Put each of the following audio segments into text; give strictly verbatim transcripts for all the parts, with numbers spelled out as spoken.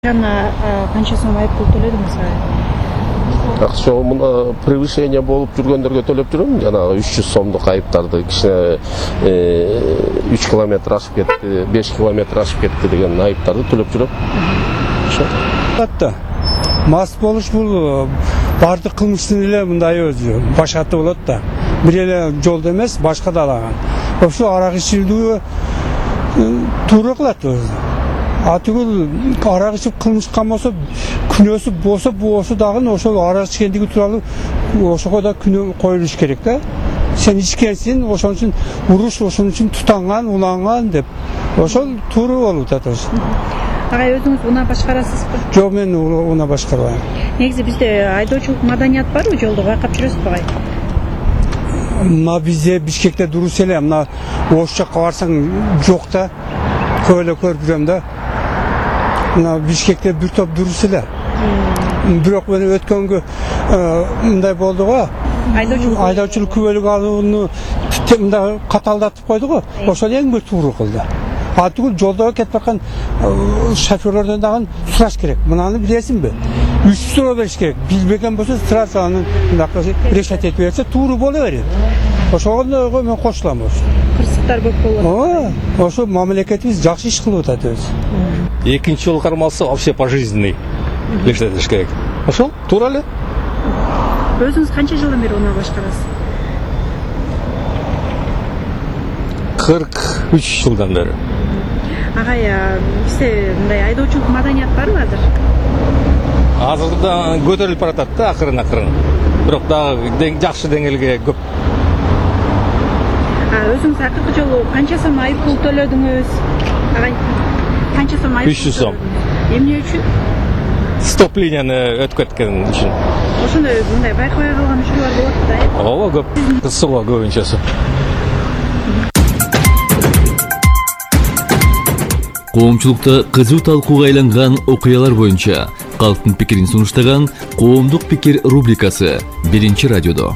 Жана канча сом айыппул төлөдүңүз? Акча мына превышение болуп жүргөндөргө төлөп жүрөм. Жанагы үч жүз сомдук айыптарды кичине үч километр ашып кетти, беш километр ашып кетти деген айыптарды төлөп жүрөм. Ошо. Атта. Мас болуш бул бардык кылмыштын эле мындай өзү башаты болот да. Бир эле жолдо эмес, башка да алаган. Ошо арак ичилүү туура кылат өзү. Атыгыл арак ичип кылмышка болсо, күнөөсү болсо, болсо дагы ошо арак ичкендиги тууралуу ошого да күнөө коюлуш керек да. Сен ичкенсиң, ошон үчүн уруш, ошон үчүн тутанган, уланган деп. Ошол туура болуп атат. Агай, өзүңүз унаа башкарасызбы? Жок, мен унаа башкарбайм. Негизи бизде айдоочулук маданият барбы, жолдо байкап жүрөсүзбү агай? Мына бизде Бишкекте дурус эле, мына ош жакка барсаң жок да. Көп эле көрүп жүрөм да. Мына Бишкекте бир топ дурус эле. Бирок мен өткөнгө мындай болду го. Айдоочулук айдоочулук күбөлүк алууну мындай каталдатып койду го. Ошол эң бир туура кылды. Атыгыл жолдо кетип аткан шоферлордон дагы сураш керек. Мынаны билесиңби? Үч суроо бериш керек. Билбеген болсо сразу аны мынакы решать этип берсе туура боло берет. Ошого мен кошулам. Кырсыктар көп болот. Ошо мамлекетибиз жакшы иш кылып атат өзү. Экинчи жол кармалса вообще пожизненный решать этиш керек. Ошол туура эле. Өзүңүз канча жылдан бери унаа башкарасыз? кырк үч жылдан бери. Агай, бизде мындай айдоочулук маданият барбы азыр? Азырда көтөрүлүп баратат да акырын-акырын. Бирок дагы жакшы деңгээлге көп. Өзүңүз акыркы жолу канча сом айыппул төлөдүңүз? Агай, канча сом айыппул? үч жүз сом. Эмне үчүн? Стоп линияны өтүп кеткен үчүн. Ошондой мындай байкабай калган учурлар болот да, э? Ооба, көп. Кысылуу көбүнчөсү. Коомчулукта кызуу талкууга айланган окуялар боюнча калктын пикирин сунуштаган Коомдук пикир рубрикасы биринчи радиодо.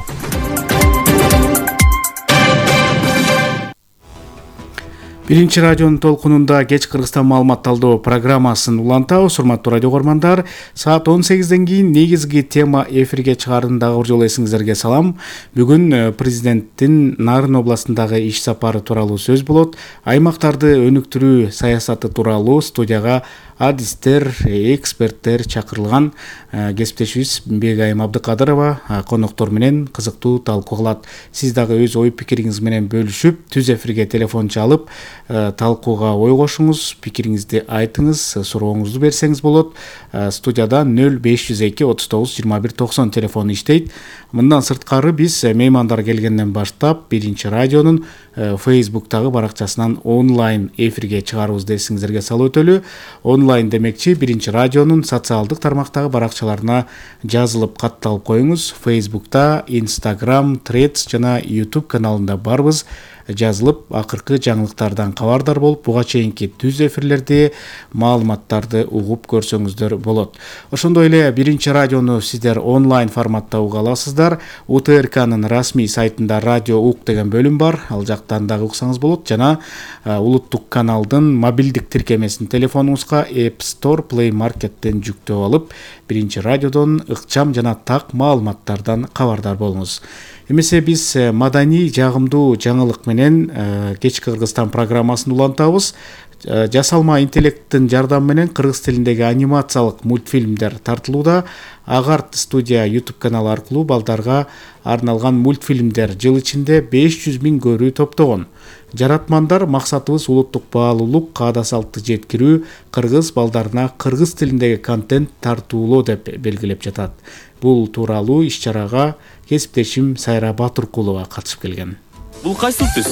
Биринчи радионун толкунунда кеч Кыргызстан маалымат талдоо программасын улантабыз. Урматтуу радио көрмандар, саат он сегизден кийин негизги тема эфирге чыгарын дагы бир жолу эсиңиздерге салам. Бүгүн президенттин Нарын областындагы иш сапары тууралуу сөз болот. Аймактарды өнүктүрүү саясаты тууралуу студияга адистер, эксперттер чакырылган. Кесиптешибиз Бегайым Абдыкадырова коноктор менен кызыктуу талкуу кылат. Сиз дагы өз ой пикириңиз менен бөлүшүп, түз эфирге телефон чалып, талкууга ой кошуңуз, пикириңизди айтыңыз, сурооңузду берсеңиз болот. Студияда нөл беш жүз эки отуз тогуз жыйырма бир токсон телефону иштейт. Мындан сырткары биз меймандар келгенден баштап биринчи радионун Facebook'тагы баракчасынан онлайн эфирге чыгарыбызды эсиңиздерге салып өтөлү. Онлайн демекчи биринчи радионун социалдык тармактагы баракчаларына жазылып катталып коюңуз. Facebook'та, Instagram, Threads жана YouTube каналында барбыз. Жазылып, акыркы жаңылыктардан кабардар болуп, буга чейинки түз эфирлерди, маалыматтарды угуп көрсөңүздөр болот. Ошондой эле биринчи радиону сиздер онлайн форматта уга аласыздар. У Т Р К'нын расмий сайтында радио ук деген бөлүм бар. Ал жактан дагы уксаңыз болот. Жана улуттук каналдын мобилдик тиркемесин телефонуңузга App Store, Play Market'тен жүктөп алып, биринчи радиодон ыкчам жана так маалыматтардан кабардар болуңуз. Эмесе биз маданий жагымдуу жаңылык менен кечки Кыргызстан программасын улантабыз. Жасалма интеллекттин жардамы менен кыргыз тилиндеги анимациялык мультфильмдер тартылууда. Агарт студия YouTube каналы аркылуу балдарга арналган мультфильмдер жыл ичинде беш жүз миң көрүү топтогон. Жаратмандар максатыбыз улуттук баалуулук, каада салтты жеткирүү, кыргыз балдарына кыргыз тилиндеги контент тартуулоо деп белгилеп жатат. Бул тууралуу иш-чарага кесиптешим Сайра Батыркулова катышып келген. Бул кайсыл түс?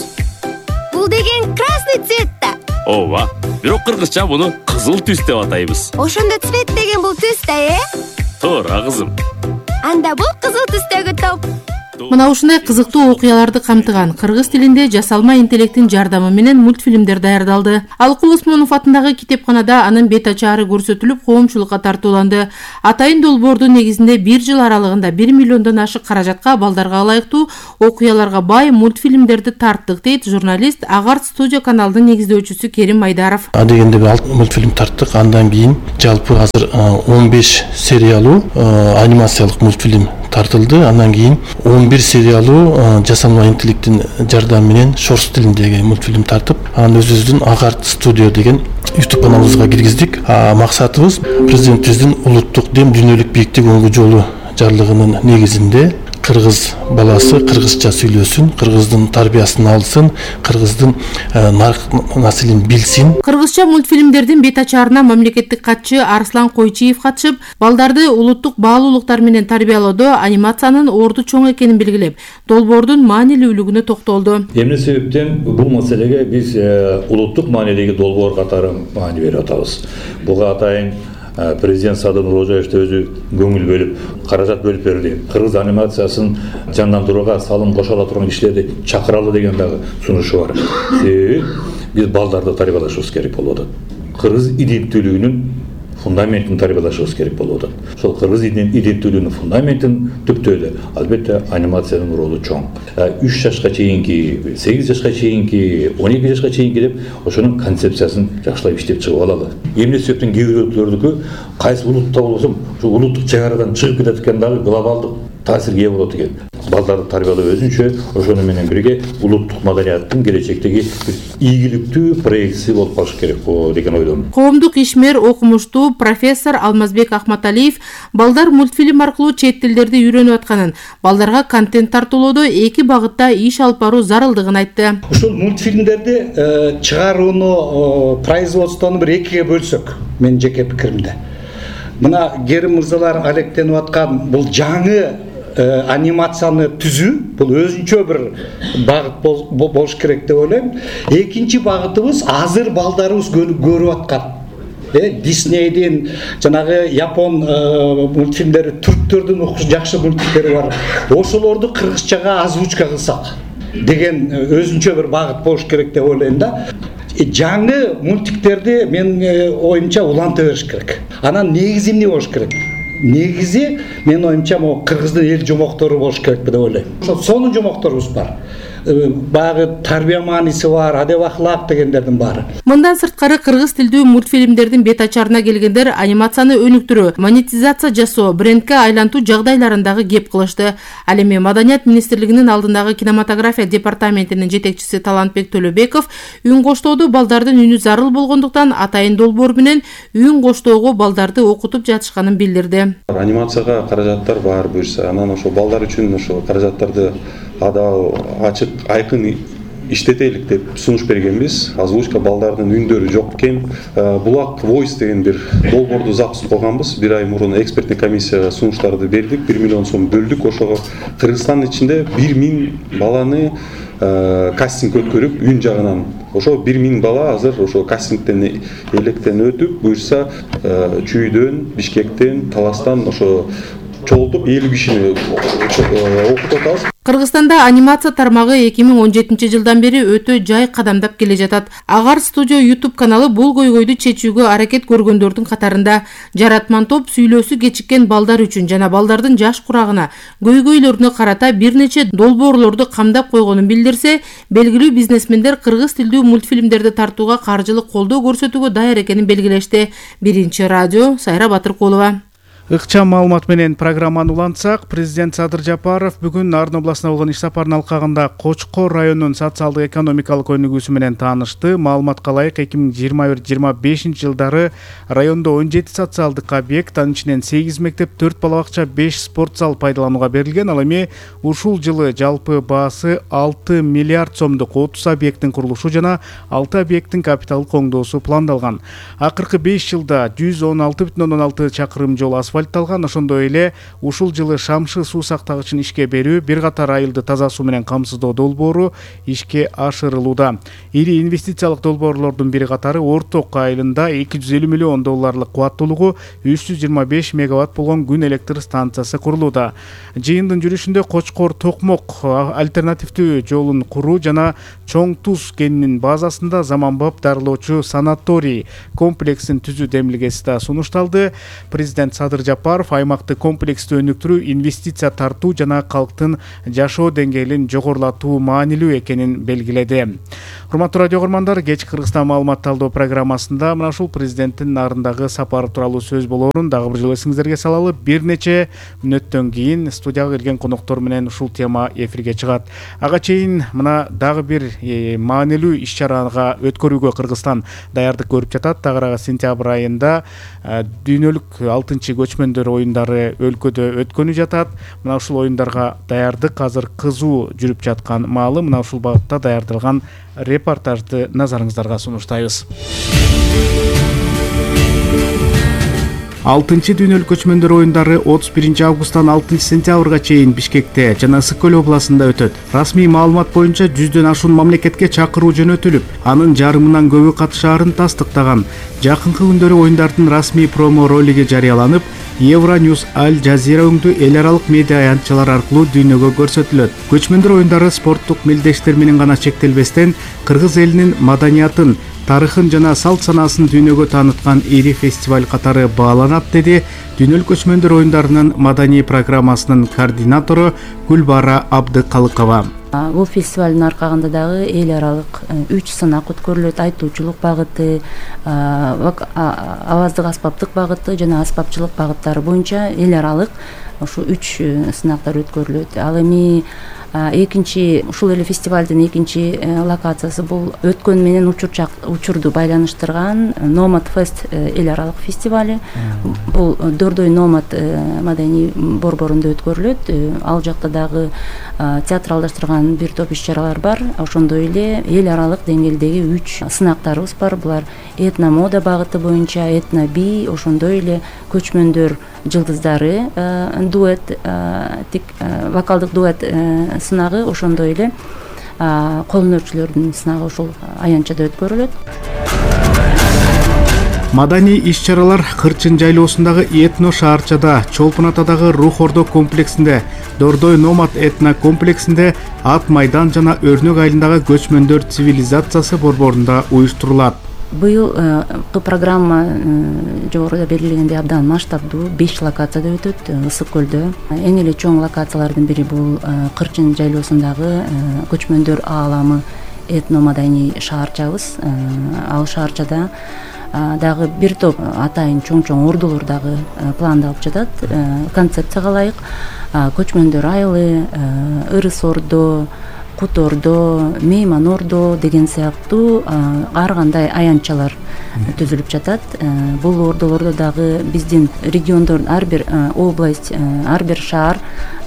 Бул деген красный цвет да. Ооба, бирок кыргызча муну кызыл түс деп атайбыз. Ошондо цвет деген бул түс да, э? Туура, кызым. Анда бул кызыл түстөгү топ. Мына ушундай кызыктуу окуяларды камтыган кыргыз тилинде жасалма интеллекттин жардамы менен мультфильмдер даярдалды. Алыкул Усмонов атындагы китепканада анын бет ачаары көрсөтүлүп, коомчулукка тартууланды. Атайын долбоордун негизинде бир жыл аралыгында бир миллиондон ашык каражатка балдарга ылайыктуу окуяларга бай мультфильмдерди тарттык, дейт журналист Агарт студия каналдын негиздөөчүсү Керим Майдаров. Адегенде алты мультфильм тарттык, андан кийин жалпы азыр он беш сериялуу анимациялык мультфильм тартылды. Андан кийин он бир сериялуу жасалма интеллекттин жардамы менен шорс тилиндеги мультфильм тартып, анан өзүбүздүн Агарт студия деген YouTube каналыбызга киргиздик. Максатыбыз президентибиздин улуттук дем дүйнөлүк бийиктик оңгу жолу жарлыгынын негизинде кыргыз баласы кыргызча сүйлөсүн, кыргыздын тарбиясын алсын, кыргыздын нарк населин билсин. Кыргызча мультфильмдердин бет ачаарына мамлекеттик катчы Арслан Койчиев катышып, балдарды улуттук баалуулуктар менен тарбиялоодо анимациянын орду чоң экенин белгилеп, долбоордун маанилүүлүгүнө токтолду. Эмне себептен бул маселеге биз улуттук маанилиги долбоор катары маани берип атабыз. Буга атайын президент Садыр Нуркожоев өзү көңүл бөлүп, каражат бөлүп берди. Кыргыз анимациясын жандандырууга салым кошо ала турган кишилерди чакыралы деген дагы сунушу бар. Себеби биз балдарды тарбиялашыбыз керек болуп атат. Кыргыз иденттүүлүгүнүн фундаментин тарбиялашыбыз керек болуп атат. Ошол кыргыз иденттүүлүгүнүн фундаментин түптөөдө албетте анимациянын ролу чоң. үч жашка чейинки, сегиз жашка чейинки, он эки жашка чейинки деп ошонун концепциясын жакшылап иштеп чыгып алалы. Эмне себептен кээ бирөөлөрдүкү кайсы улутта болсом, ошол улуттук чегарадан чыгып кетет экен дагы глобалдык таасирге ээ болот экен. Балдарды тарбиялоо өзүнчө ошону менен бирге улуттук маданияттын келечектеги ийгиликтүү проекциясы болуп калыш керек деген ойдомун. Коомдук ишмер, окумуштуу профессор Алмазбек Ахматалиев балдар мультфильм аркылуу чет тилдерди үйрөнүп атканын, балдарга контент тартуулоодо эки багытта иш алып баруу зарылдыгын айтты. Ушул мультфильмдерди чыгарууну, производствону бир экиге бөлсөк, менин жеке пикиримде. Мына Керим мырзалар алектенип аткан бул жаңы анимацияны түзүү, бул өзүнчө бир багыт болуш керек деп ойлойм. Экинчи багытыбыз азыр балдарыбыз көрүп аткан Диснейдин, жанагы Япон мультфильмдери, түрктөрдүн жакшы мультфильмдери бар. Ошолорду кыргызчага озвучка кылсак деген өзүнчө бир багыт болуш керек деп ойлойм да. Жаңы мультиктерди мен оюмча уланта бериш керек. Анан негизи эмне болуш керек? Негизи мен оюмча могу кыргыздын эл жомоктору болуш керек деп ойлойм. Ошо сонун жомокторубуз бар. Багы тарбия мааниси бар, адеп ахлак дегендердин баары. Мындан сырткары кыргыз тилдүү мультфильмдердин бет ачарына келгендер анимацияны өнүктүрүү, монетизация жасоо, брендке айлантуу жагдайларындагы кеп кылышты. Ал эми Маданият министрлигинин алдындагы кинематография департаментинин жетекчиси Талантбек Төлөбеков үн коштоодо балдардын үнү зарыл болгондуктан атайын долбоор менен үн коштоого балдарды окутуп жатышканын билдирди. Анимацияга каражаттар бар буюрса, анан ошо балдар үчүн ошо каражаттарды адал, ачык, айкын иштетелик деп сунуш бергенбиз. Озвучка балдардын үндөрү жок экен. Булак Voice деген бир долбоорду запуск кылганбыз. Бир ай мурун эксперттик комиссияга сунуштарды бердик. бир миллион сом бөлдүк. Ошого Кыргызстандын ичинде бир миң баланы кастинг өткөрүп, үн жагынан ошо бир миң бала азыр ошо кастингден электен өтүп, буюрса Чүйдөн, Бишкектен, Таластан ошо чогултуп элүү кишини окутуп атабыз. Кыргызстанда анимация тармагы эки миң он жетинчи жылдан бери өтө жай кадамдап келе жатат. Агарт студия YouTube каналы бул көйгөйдү чечүүгө аракет көргөндөрдүн катарында. Жаратман топ сүйлөөсү кечиккен балдар үчүн жана балдардын жаш курагына, көйгөйлөрүнө карата бир нече долбоорлорду камдап койгонун билдирсе, белгилүү бизнесмендер кыргыз тилдүү мультфильмдерди тартууга каржылык колдоо көрсөтүүгө даяр экенин белгилешти. Биринчи радио, Сайра Батыркулова. Ыкчам маалымат менен программаны улантсак, президент Садыр Жапаров бүгүн Нарын областына болгон иш сапарынын алкагында Кочкор районунун социалдык экономикалык өнүгүүсү менен таанышты. Маалыматка ылайык эки миң жыйырма бир жыйырма бешинчи жылдары райондо он жети социалдык объект, анын ичинен сегиз мектеп, төрт балабакча, беш спорт зал пайдаланууга берилген. Ал эми ушул жылы жалпы баасы алты миллиард сомдук отуз объекттин курулушу жана алты объекттин капиталдык оңдоосу пландалган. Акыркы беш жылда жүз он алты бүтүн ондон алты чакырым жол асфальт асфальтталган. Ошондой эле ушул жылы Шамшы суу сактагычын ишке берүү, бир катар айылды таза суу менен камсыздоо долбоору ишке ашырылууда. Ири инвестициялык долбоорлордун бири катары Орток айылында эки жүз элүү миллион долларлык кубаттуулугу үч жүз жыйырма беш мегаватт болгон күн электр станциясы курулууда. Жыйындын жүрүшүндө Кочкор Токмок альтернативдүү жолун куруу жана Чоң Туз кенинин базасында заманбап дарылоочу санаторий комплексин түзүү демилгеси да сунушталды. Президент Садыр Жапаров аймакты комплекстүү өнүктүрүү, инвестиция тартуу жана калктын жашоо деңгээлин жогорулатуу маанилүү экенин белгиледи. Урматтуу радио көрөрмандар, кеч Кыргызстан маалымат талдоо программасында мына ушул президенттин нарындагы сапары тууралуу сөз болоорун дагы бир жолу эсиңиздерге салалы. Бир нече мүнөттөн кийин студияга келген коноктор менен ушул тема эфирге чыгат. Ага чейин мына дагы бир э, маанилүү иш-чарага өткөрүүгө Кыргызстан даярдык көрүп жатат. Тагыраагы сентябрь айында э, дүйнөлүк алтынчы көчмөндөр оюндары өлкөдө өткөнү жатат. Мына ушул оюндарга даярдык азыр кызуу жүрүп жаткан маалы. Мына ушул багытта даярдалган репортажды назарыңыздарга сунуштайбыз. алтынчы дүйнөлүк көчмөндөр оюндары отуз биринчи августтан алтынчы сентябрга чейин Бишкекте жана Ысык көл областында өтөт. Расмий маалымат боюнча жүздөн ашуун мамлекетке чакыруу жөнөтүлүп, анын жарымынан көбү катышаарын тастыктаган. Жакынкы күндөрү оюндардын расмий промо ролиги жарыяланып, Евроньюз Аль Жазира өңдүү эл аралык медиа аянтчалар аркылуу дүйнөгө көрсөтүлөт. Көчмөндөр оюндары спорттук мелдештер менен гана чектелбестен, кыргыз элинин маданиятын, тарыхын жана салт санаасын дүйнөгө тааныткан ири фестиваль катары бааланат, деди Дүйнөлүк көчмөндөр оюндарынын маданий программасынын координатору Гүлбара Абдыкалыкова. Бул фестивалдын аркагында дагы эл аралык үч сынак өткөрүлөт: айтуучулук багыты, аваздык аспаптык багыты жана аспапчылык багыттары боюнча эл аралык ушу үч сынактар өткөрүлөт. Ал эми экинчи ушул эле фестивалдын экинчи локациясы бул өткөн менен учурчак учурду байланыштырган Номад Фест эл аралык фестивали. Бул Дордой Номад маданий борборунда өткөрүлөт. Ал жакта дагы театралдаштырган бир топ иш-чаралар бар. Ошондой эле эл аралык деңгээлдеги үч сынактарыбыз бар. Булар этно мода багыты боюнча этно би, ошондой эле көчмөндөр жылдыздары дуэт, тик вокалдык дуэт сынагы, ошондой эле кол өнөрчүлөрдүн сынагы ушул аянтчада өткөрүлөт. Маданий иш-чаралар Кырчын жайлоосундагы этно шаарчада, Чолпон Атадагы Рух Ордо комплексинде, Дордой Номад этно комплексинде, Ат майдан жана Өрнөк айылындагы көчмөндөр цивилизациясы борборунда уюштурулат. Быйыл программа жогоруда белгилегендей абдан масштабдуу, беш локацияда өтөт. Ысык көлдө эң эле чоң локациялардын бири бул Кырчын жайлоосундагы көчмөндөр ааламы этно маданий шаарчабыз. Ал шаарчада дагы бир топ атайын чоң-чоң ордолор дагы пландалып жатат. Концепцияга ылайык көчмөндөр айылы, Ырыс Ордо, Кут Ордо, Мейман Ордо деген сыяктуу ар кандай аянтчалар түзүлүп жатат. Бул ордолордо дагы биздин региондордун ар бир область, ар бир шаар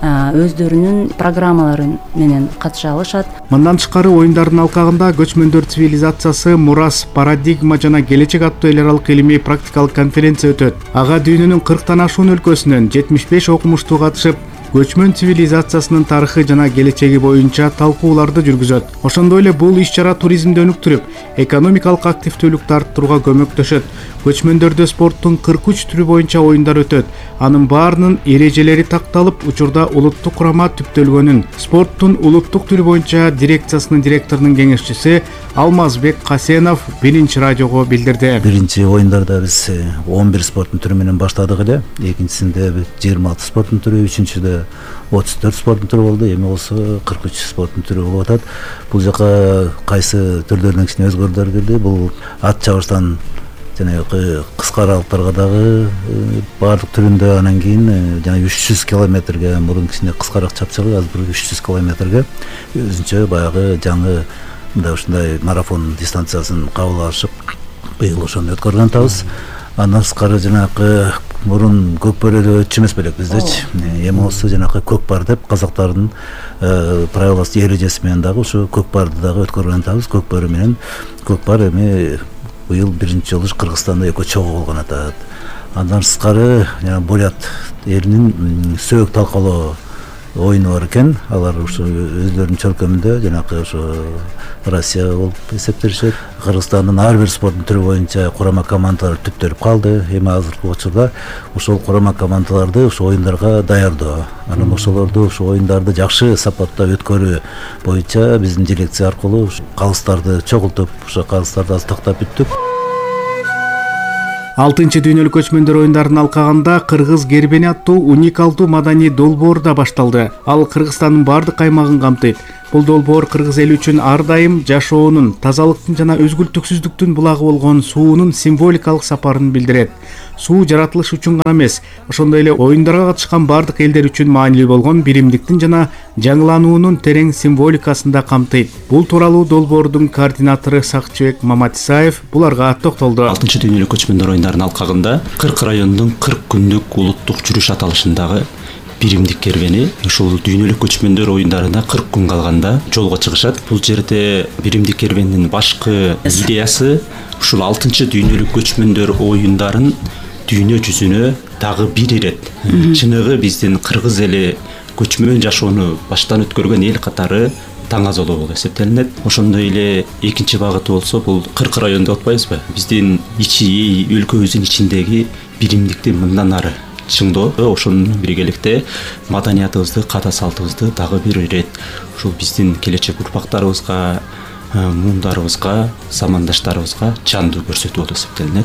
өздөрүнүн программалары менен катыша алышат. Мындан тышкары оюндардын алкагында көчмөндөр цивилизациясы, мурас, парадигма жана келечек аттуу эл аралык илимий практикалык конференция өтөт. Ага дүйнөнүн кырктан ашуун өлкөсүнөн жетимиш беш окумуштуу катышып, көчмөн цивилизациясынын тарыхы жана келечеги боюнча талкууларды жүргүзөт. Ошондой эле бул иш-чара туризмди өнүктүрүп, экономикалык активдүүлүктү арттырууга көмөктөшөт. Көчмөндөрдө спорттун кырк үч түрү боюнча оюндар өтөт. Анын баарынын эрежелери такталып, учурда улуттук курама түптөлгөнүн спорттун улуттук түрү боюнча дирекциясынын директорунун кеңешчиси Алмазбек Касенов биринчи радиого билдирди. Биринчи оюндарда биз он бир спорттун түрү менен баштадык эле. Экинчисинде жыйырма алты спорттун түрү, үчүнчүдө отуз төрт спорттун түрү болду. Эми болсо кырк үч спорттун түрү болуп атат. Бул жака кайсы түрлөрдөн кичине өзгөрүүлөр кирди. Бул ат чабыштан жанагы кыска аралыктарга дагы баардык түрүндө, анан кийин жана үч жүз километрге, мурун кичине кыскараак чапчыгы, азыр үч жүз километрге өзүнчө баягы жаңы мындай ушундай марафон дистанциясын кабыл алышып, быйыл ошону өткөргөн атабыз. Андан тышкары жанагы мурун көкбөрөдө өтчү эмес белек биздечи. Эми болсо жанагы көкпар деп казактардын правиласы, эрежеси менен дагы ушу көкпарды дагы өткөргөн атабыз. Көкбөрү менен көкпар эми быйыл биринчи жолу Кыргызстанда экөө чогуу болгон атат. Андан сырткары жана Бурят элинин сөөк талкалоо ойыны бар экен. Алар ушу өздөрүнүн чөлкөмүндө жанакы ушу Россия болуп эсептешет. Кыргызстандын ар бир спорттун түрү боюнча курама командалар түптөлүп калды. Эми азыркы учурда ошол курама командаларды ушу оюндарга даярдоо. Анан ошолорду ушу оюндарды жакшы сапатта өткөрүү боюнча биздин дирекция аркылуу калыстарды чогултуп, ошо калыстарды аз тактап бүттүк. алтынчы дүйнөлүк көчмөндөр оюндарынын алкагында кыргыз кербени аттуу уникалдуу маданий долбоор да башталды. Ал Кыргызстандын бардык аймагын камтыйт. Бул долбоор кыргыз эли үчүн ар дайым жашоонун, тазалыктын жана өзгүлтүксүздүктүн булагы болгон суунун символикалык сапарын билдирет. Суу жаратылыш үчүн гана эмес, ошондой эле оюндарга катышкан бардык элдер үчүн маанилүү болгон биримдиктин жана жаңылануунун терең символикасын да камтыйт. Бул тууралуу долбоордун координатору Сакчыбек Маматисаев буларга токтолду. алтынчы дүйнөлүк көчмөндөр оюндарынын алкагында кырк райондун кырк күндүк улуттук жүрүш аталышындагы биримдик кербени ушул дүйнөлүк көчмөндөр оюндарына кырк күн калганда жолго чыгышат. Бул жерде биримдик кербендин башкы идеясы ушул алтынчы дүйнөлүк көчмөндөр оюндарын дүйнө жүзүнө дагы бир ирет чыныгы биздин кыргыз эли көчмөн жашоону баштан өткөргөн эл катары таң азалоо болуп эсептелинет. Ошондой эле экинчи багыты болсо бул кырк район деп атпайбызбы? Биздин ичи өлкөбүздүн ичиндеги биримдикти мындан ары чыңдоо, ошонун биргеликте маданиятыбызды, ката салтыбызды дагы бир ирет ушул биздин келечек урпактарыбызга, муундарыбызга, замандаштарыбызга чандуу көрсөтүү болуп эсептелинет.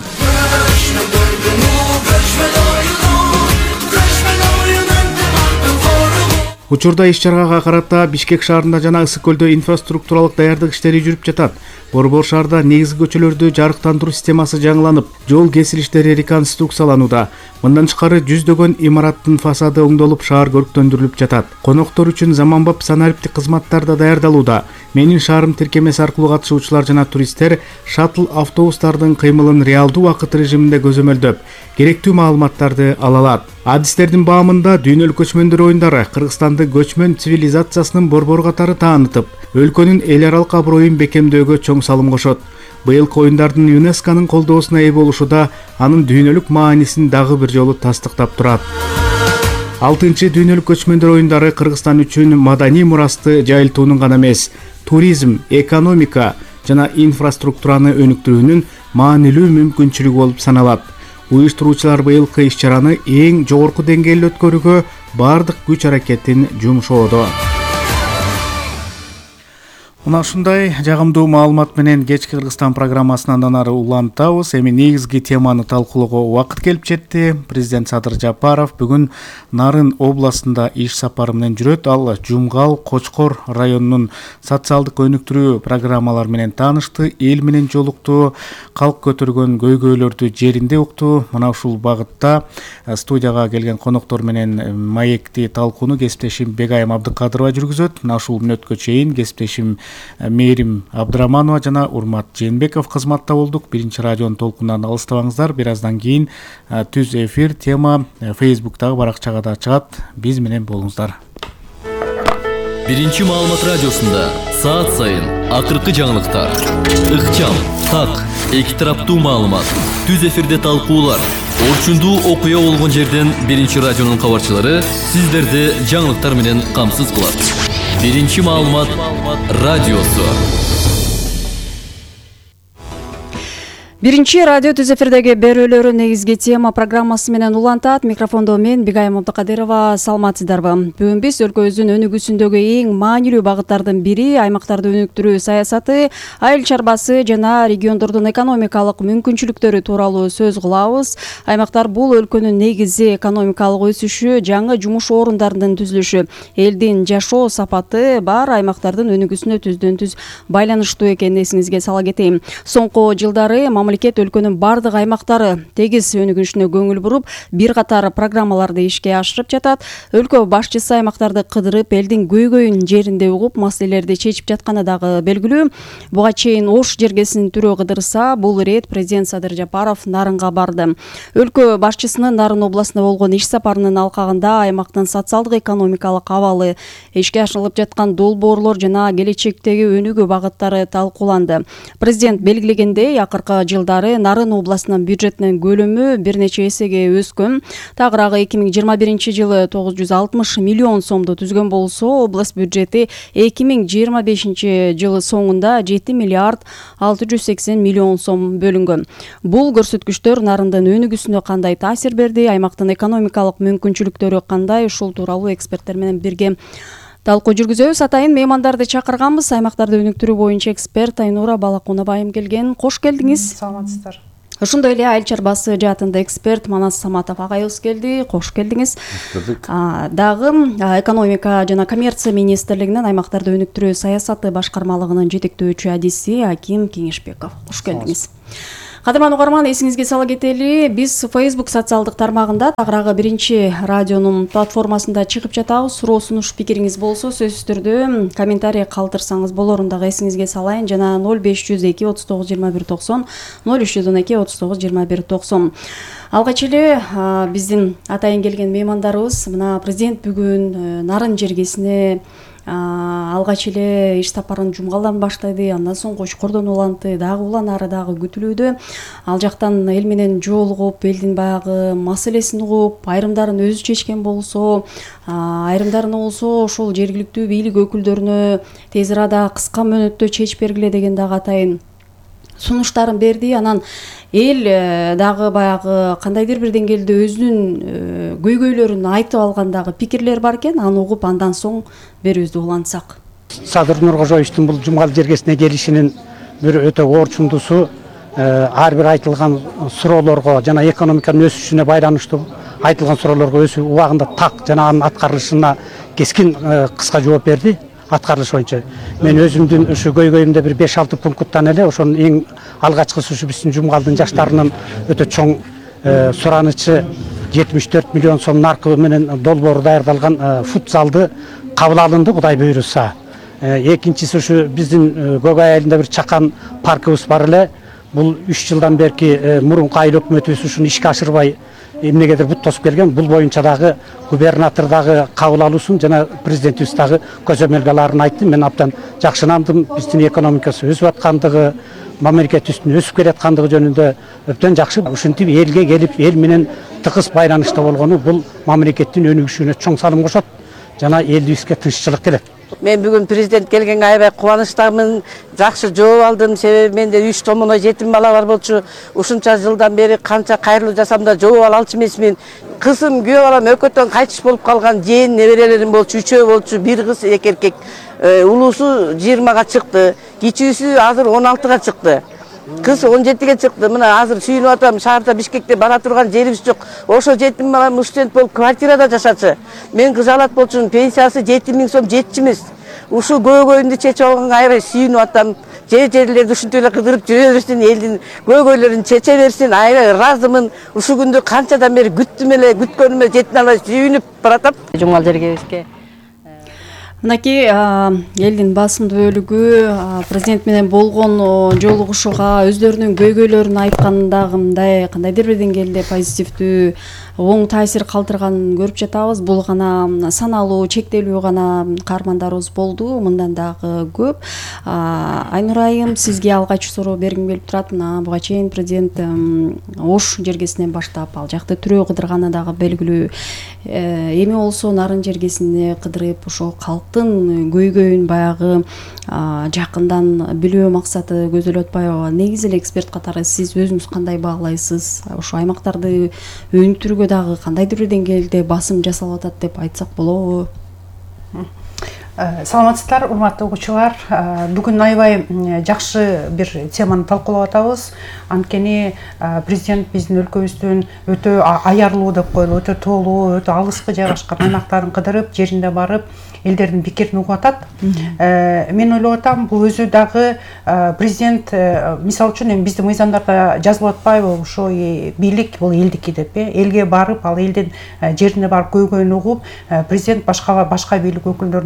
Учурда иш чарага карата Бишкек шаарында жана Ысык көлдө инфраструктуралык даярдык иштери жүрүп жатат. Борбор шаарда негизги көчөлөрдү жарыктандыруу системасы жаңыланып, жол кесилиштери реконструкцияланууда. Мындан тышкары жүздөгөн имараттын фасады оңдолуп, шаар көрктөндүрүлүп жатат. Коноктор үчүн заманбап санариптик кызматтар да даярдалууда. Менин шаарым тиркемеси аркылуу катышуучулар жана туристтер шаттл автобустардын кыймылын реалдуу убакыт режиминде көзөмөлдөп, керектүү маалыматтарды ала алат. Адистердин баамында дүйнөлүк көчмөндөр оюндары Кыргызстанды көчмөн цивилизациясынын борбору катары таанытып, өлкөнүн эл аралык аброюн бекемдөөгө чоң салым кошот. Быйылкы оюндардын ЮНЕСКОнун колдоосуна ээ болушу да анын дүйнөлүк маанисин дагы бир жолу тастыктап турат. алтынчы дүйнөлүк көчмөндөр оюндары Кыргызстан үчүн маданий мурасты жайылтуунун гана эмес, туризм, экономика жана инфраструктураны өнүктүрүүнүн маанилүү мүмкүнчүлүгү болуп саналат. Уюштуруучулар быйылкы иш-чараны эң жогорку деңгээлде өткөрүүгө бардык күч аракетин жумшоодо. Мына ушундай жагымдуу маалымат менен кечки Кыргызстан программасын андан ары улантабыз. Эми негизги теманы талкуулоого убакыт келип жетти. Президент Садыр Жапаров бүгүн Нарын областында иш сапары менен жүрөт. Ал Жумгал, Кочкор районунун социалдык өнүктүрүү программалары менен таанышты, эл менен жолукту, калк көтөргөн көйгөйлөрдү жеринде укту. Мына ушул багытта студияга келген коноктор менен маекти талкууну кесиптешим Бегайым Абдыкадырова жүргүзөт. Мына ушул мүнөткө чейин кесиптешим Мээрим Абдыраманова жана Урмат Жээнбеков кызматта болдук. Биринчи радионун толкунунан алыстабаңыздар. Бир аздан кийин түз эфир тема Facebooктагы баракчага да чыгат. Биз менен болуңуздар. Биринчи маалымат радиосунда саат сайын акыркы жаңылыктар, ыкчам, так, эки тараптуу маалымат, түз эфирде талкуулар, орчундуу окуя болгон жерден биринчи радионун кабарчылары сиздерди жаңылыктар менен камсыз кылат. Биринчи маалымат радиосу. Биринчи радио түз эфирдеги берүүлөрү негизги тема программасы менен улантат. Микрофондо мен Бегайым Абдыкадырова. Саламатсыздарбы? Бүгүн биз өлкөбүздүн өнүгүүсүндөгү эң маанилүү багыттардын бири аймактарды өнүктүрүү саясаты, айыл чарбасы жана региондордун экономикалык мүмкүнчүлүктөрү тууралуу сөз кылабыз. Аймактар бул өлкөнүн негизи, экономикалык өсүшү, жаңы жумуш орундарынын түзүлүшү, элдин жашоо сапаты бар аймактардын өнүгүүсүнө түздөн-түз байланыштуу экенин эсиңизге сала кетейин. Соңку жылдары мамлекет өлкөнүн бардык аймактары тегиз өнүгүшүнө көңүл буруп, бир катар программаларды ишке ашырып жатат. Өлкө башчысы аймактарды кыдырып, элдин көйгөйүн жеринде угуп, маселелерди чечип жатканы дагы белгилүү. Буга чейин Ош жергесин түрөө кыдырса, бул ирет президент Садыр Жапаров Нарынга барды. Өлкө башчысынын Нарын областында болгон иш сапарынын алкагында аймактын социалдык экономикалык абалы, ишке ашырылып жаткан долбоорлор жана келечектеги өнүгүү багыттары талкууланды. Президент белгилегендей, акыркы жыл жылдары Нарын областынын бюджетинин көлөмү бир нече эсеге өскөн. Тагыраагы эки миң жыйырма биринчи жылы тогуз жүз алтымыш миллион сомду түзгөн болсо, област бюджети эки миң жыйырма бешинчи жылы соңунда жети миллиард алты жүз сексен миллион сом бөлүнгөн. Бул көрсөткүчтөр Нарындын өнүгүүсүнө кандай таасир берди, аймактын экономикалык мүмкүнчүлүктөрү кандай, ушул тууралуу эксперттер менен бирге талкуу жүргүзөбүз. Атайын меймандарды чакырганбыз. Аймактарды өнүктүрүү боюнча эксперт Айнура Балакунабайым келген. Кош келдиңиз. Саламатсыздар. Ошондой эле Айыл чарбасы жаатында эксперт Манас Саматов агайыбыз келди. Кош келдиңиз. Дагы экономика жана коммерция министрлигинин аймактарды өнүктүрүү саясаты башкармалыгынын жетектөөчү адиси Аким Кеңешбеков. Кош келдиңиз. Кадырман угарман, эсиңизге сала кетели, биз Facebook социалдык тармагында тагыраагы биринчи радионун платформасында чыгып жатабыз. Суроо сунуш пикириңиз болсо сөзсүз түрдө комментарий калтырсаңыз болорун дагы эсиңизге салайын. Жана ноль беш жүз эки отуз тогуз жыйырма бир токсон, ноль үч жүз он эки отуз тогуз жыйырма бир токсон. Алгач эле биздин атайын келген меймандарыбыз мына президент бүгүн Нарын жергесине алгач эле иш сапарын Жумгалдан баштады, андан соң Кочкордон уланты, дагы улан ары дагы күтүлүүдө. Ал жактан эл менен жолугуп, элдин баягы маселесин угуп, айрымдарын өзү чечкен болсо, айрымдарын болсо ошол жергиликтүү бийлик өкүлдөрүнө тез арада кыска мөөнөттө чечип бергиле деген дагы атайын сунуштарын берди. Анан эл дагы баягы кандайдыр бир деңгээлде өзүнүн көйгөйлөрүн айтып алгандагы пикирлер бар экен. Аны угуп андан соң берүүбүздү улантсак. Садыр Нуркожоевичтин бул Жумгал жергесине келишинин бир өтө орчундусу ар бир айтылган суроолорго жана экономиканын өсүшүнө байланыштуу айтылган суроолорго өзү убагында так жана анын аткарылышына кескин кыска жооп берди. Аткарылыш боюнча мен өзүмдүн ушу көйгөйүмдө бир беш алты пункттан эле ошонун эң алгачкысы ушу биздин Жумгалдын жаштарынын өтө чоң суранычы жетимиш төрт миллион сом наркы менен долбоору даярдалган футзалды кабыл алынды, Кудай буйруса. Экинчиси ушу биздин Көк айылында бир чакан паркыбыз бар эле. Бул үч жылдан берки мурунку айыл өкмөтүбүз ушуну ишке ашырбай эмнегедир бут тосуп келген. Бул боюнча дагы губернатор дагы кабыл алуусун жана президентибиз дагы көзөмөлгө алаарын айтты. Мен абдан жакшынандым. Биздин экономикасы өсүп аткандыгы, мамлекет үстүнө өсүп келаткандыгы жөнүндө өптөн жакшы. Ушинтип элге келип, эл менен тыгыз байланышта болгону бул мамлекеттин өнүгүшүнө чоң салым кошот жана элибизге тынччылык келет. Мен бүгүн президент келгенге аябай кубанычтамын. Жакшы жооп алдым. Себеби менде үч томоно жетим бала бар болчу. Ушунча жылдан бери канча кайрылуу жасам да жооп ала алчу эмесмин. Кызым, күйөө балам өкөтөн кайтыш болуп калган, жээн неберелерим болчу, үчөө болчу, бир кыз, эки эркек. Улуусу жыйырмага чыкты, кичүүсү азыр он алтыга чыкты. Кыз он жетиге чыкты. Мына азыр сүйүнүп атам, шаарда Бишкекте бара турган жерибиз жок. Ошо жетим балам студент болуп квартирада жашачы. Мен кыз алат болчумун, пенсиясы жети миң сом жетчү эмес. Ушул көйгөйүмдү чечип алганга аябай сүйүнүп атам. Жер жерлерди ушинтип эле кыдырып жүрө берсин, элдин көйгөйлөрүн чече берсин. Аябай ыраазымын. Ушул күндү канчадан бери күттүм эле, күткөнүмө жетине албай сүйүнүп баратам. Жумгал жергебизге Мынакей элдин басымдуу бөлүгү президент менен болгон жолугушууга өздөрүнүн көйгөйлөрүн айтканда мындай кандайдыр бир деңгээлде позитивдүү оң таасир калтырганын көрүп жатабыз. Бул гана саналуу, чектелүү гана каармандарыбыз болду, мындан дагы көп. Айнура айым, сизге алгач суроо бергим келип турат. Мына буга чейин президент Ош жергесинен баштап ал жакты түрөө кыдырганы дагы белгилүү. Эми болсо Нарын жергесине кыдырып ошо калктын көйгөйүн баягы жакындан билүү максаты көзөлөп атпайбы? Негизи эле эксперт катары сиз өзүңүз кандай баалайсыз? Ошо аймактарды өнүктүрүүгө дагы кандайдыр бир деңгээлде басым жасалып атат деп айтсак болобу? Саламатсыздар, урматтуу угуучулар. Бүгүн аябай жакшы бир теманы талкуулап атабыз. Анткени президент биздин өлкөбүздүн өтө аярлуу деп коелу, өтө тоолуу, өтө алыскы жайгашкан аймактарын кыдырып, жеринде барып, элдердин пикирин угуп атат. Мен ойлоп атам, бул өзү дагы президент мисалы үчүн эми биздин мыйзамдарда жазылып атпайбы, ошо бийлик бул элдики деп, элге барып, ал элдин жерине барып көйгөйүн угуп, президент башка башка бийлик өкүлдөрүнө да чоң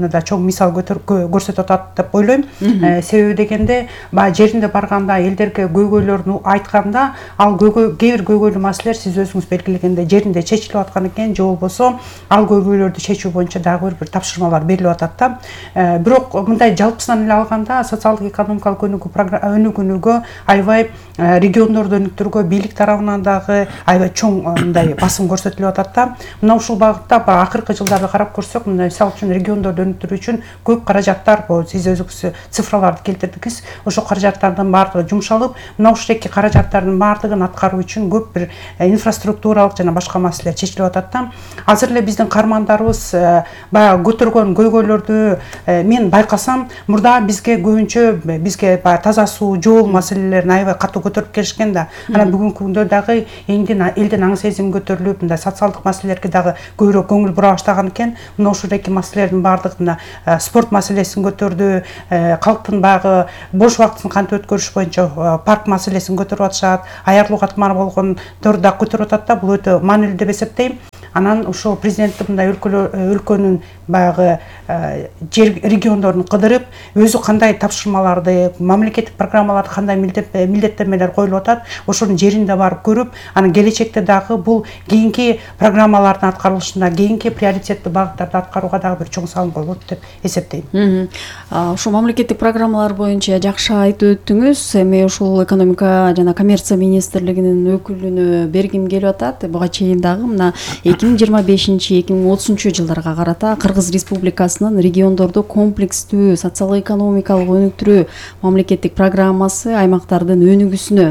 мисал көрсөтүп атат деп ойлойм. Себеби дегенде баягы жеринде барганда элдерге көйгөйлөрүн айтканда ал көйгөй кээ бир көйгөйлүү маселелер сиз өзүңүз белгилегендей жеринде чечилип аткан экен же болбосо ал көйгөйлөрдү чечүү боюнча дагы бир тапшырмалар берилип атат да. Бирок мындай жалпысынан эле алганда социалдык экономикалык өнүгүүгө аябай региондорду өнүктүрүүгө бийлик тарабынан дагы аябай чоң мындай басым көрсөтүлүп атат да. Мына ушул багытта акыркы жылдарды карап көрсөк, мындай мисалы үчүн региондорду өнүктүрүү үчүн көп каражаттар, сиз өзүңүз цифраларды келтирдиңиз. Ошол каражаттардын баардыгы жумшалып, мына ушундагы каражаттардын баардыгын аткаруу үчүн көп бир инфраструктуралык жана башка маселелер чечилип атат да. Азыр эле биздин каармандарыбыз баягы көтөргөн көйгөйлөрдү мен байкасам, мурда бизге көбүнчө бизге баягы таза суу, жол маселелерин аябай катуу көтөрүп келишкен да. Анан бүгүнкү күндө дагы элдин аң сезими көтөрүлүп, мындай социалдык маселелерге дагы көбүрөөк көңүл бура баштаган экен. Мына ушундагы маселелердин баардыгына спорт маселесин көтөрдү, калктын баягы бош убактысын кантип өткөрүш боюнча парк маселесин көтөрүп атышат, аярлуу катмар болгондорду да көтөрүп атат да. Бул өтө маанилүү деп эсептейм. Анан ошол президенттик мындай өлкөнүн баягы региондорун кыдырып, өзү кандай тапшырмаларды, мамлекеттик программаларды кандай милдеттенмелер коюлуп атат, ошонун жеринде барып көрүп, анан келечекте дагы бул кийинки программалардын аткарылышында, кийинки приоритеттүү багыттарды аткарууга дагы бир чоң салым болот деп эсептейм. Ушул мамлекеттик программалар боюнча жакшы айтып өттүңүз. Эми ушул экономика жана коммерция министрлигинин өкүлүнө бергим келип атат. Буга чейин дагы мына эки миң жыйырма бешинчи эки миң отузунчу жылдарга карата Кыргыз Республикасынын региондорду комплекстүү социалдык экономикалык өнүктүрүү мамлекеттик программасы аймактардын өнүгүүсүнө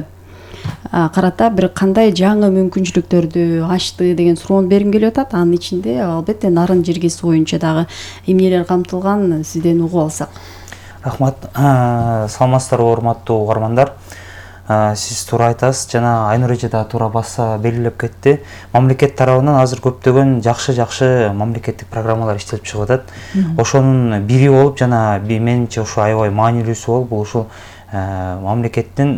карата бир кандай жаңы мүмкүнчүлүктөрдү ачты деген суроону бергим келип атат. Анын ичинде албетте нарын жергеси боюнча дагы эмнелер камтылган, сизден угуп алсак. Рахмат. Саламатсыздарбы, урматтуу угармандар. Сиз туура айтасыз, жана Айнур эже да туура баса белгилеп кетти. Мамлекет тарабынан азыр көптөгөн жакшы-жакшы мамлекеттик программалар иштелип чыгып атат. Ошонун бири болуп, жана менимче ушу аябай маанилүүсү болуп, бул ушул мамлекеттин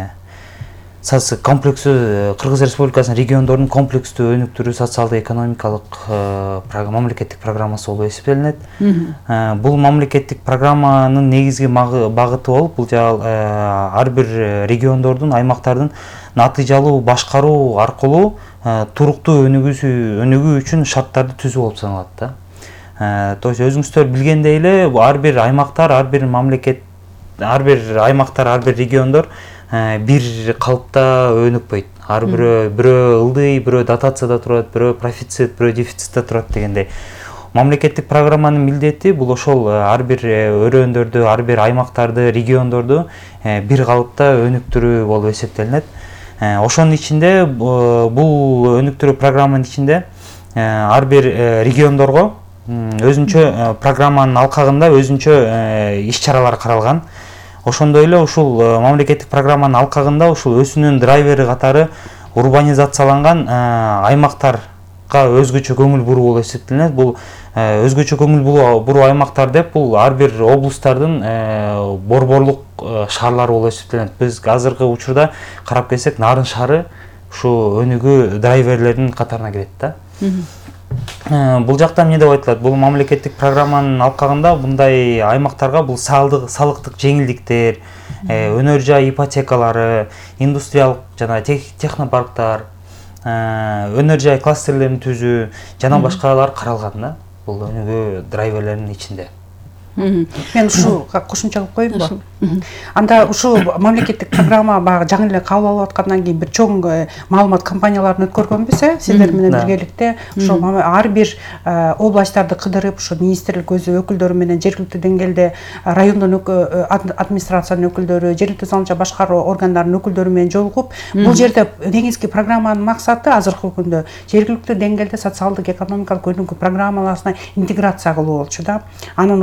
комплекстүү Кыргыз Республикасынын региондордун комплекстүү өнүктүрүү социалдык экономикалык мамлекеттик программасы болуп эсептелинет. Бул мамлекеттик программанын негизги багыты болуп, бул ар бир региондордун, аймактардын натыйжалуу башкаруу аркылуу туруктуу өнүгүү үчүн шарттарды түзүү болуп саналат да. То есть өзүңүздөр билгендей эле ар бир аймактар, ар бир мамлекет, ар бир аймактар, ар бир региондор бир калыпта өнүкпөйт. Ар бирөө бирөө ылдый, бирөө дотацияда турат, бирөө профицит, бирөө дефицитте турат дегендей. Мамлекеттик программанын милдети бул ошол ар бир өрөөндөрдү, ар бир аймактарды, региондорду бир калыпта өнүктүрүү болуп эсептелинет. Ошонун ичинде бул өнүктүрүү программанын ичинде ар бир региондорго өзүнчө программанын алкагында өзүнчө иш-чаралар каралган. Ошондой эле ушул мамлекеттик программанын алкагында ушул өсүүнүн драйвери катары урбанизацияланган аймактарга өзгөчө көңүл буруу болуп эсептелинет. Бул өзгөчө көңүл буруу аймактар деп бул ар бир облустардын борборлук шаарлары болуп эсептелинет. Биз азыркы учурда карап келсек, Нарын шаары ушу өнүгүү драйверлеринин катарына кирет да. Бул жакта эмне деп айтылат? Бул мамлекеттик программанын алкагында мындай аймактарга бул салыктык жеңилдиктер, өнөр жай ипотекалары, индустриялык жана технопарктар, өнөр жай кластерлерин түзүү жана башкалар каралган да. Бул өнүгүү драйверлеринин ичинде. Мен ушу кошумча кылып коеюнбу? Анда ушул мамлекеттик программа баягы жаңы эле кабыл алып аткандан кийин бир чоң маалымат кампанияларын өткөргөнбүз, э, сиздер менен биргеликте. Ошол ар бир областтарды кыдырып, ушу министрлик өзү өкүлдөрү менен жергиликтүү деңгээлде райондун администрациянын өкүлдөрү, жергиликтүү салымча башкаруу органдарынын өкүлдөрү менен жолугуп, бул жерде негизги программанын максаты азыркы күндө жергиликтүү деңгээлде социалдык экономикалык өнүгүү программаларына интеграция кылуу болчу да. Анан ушул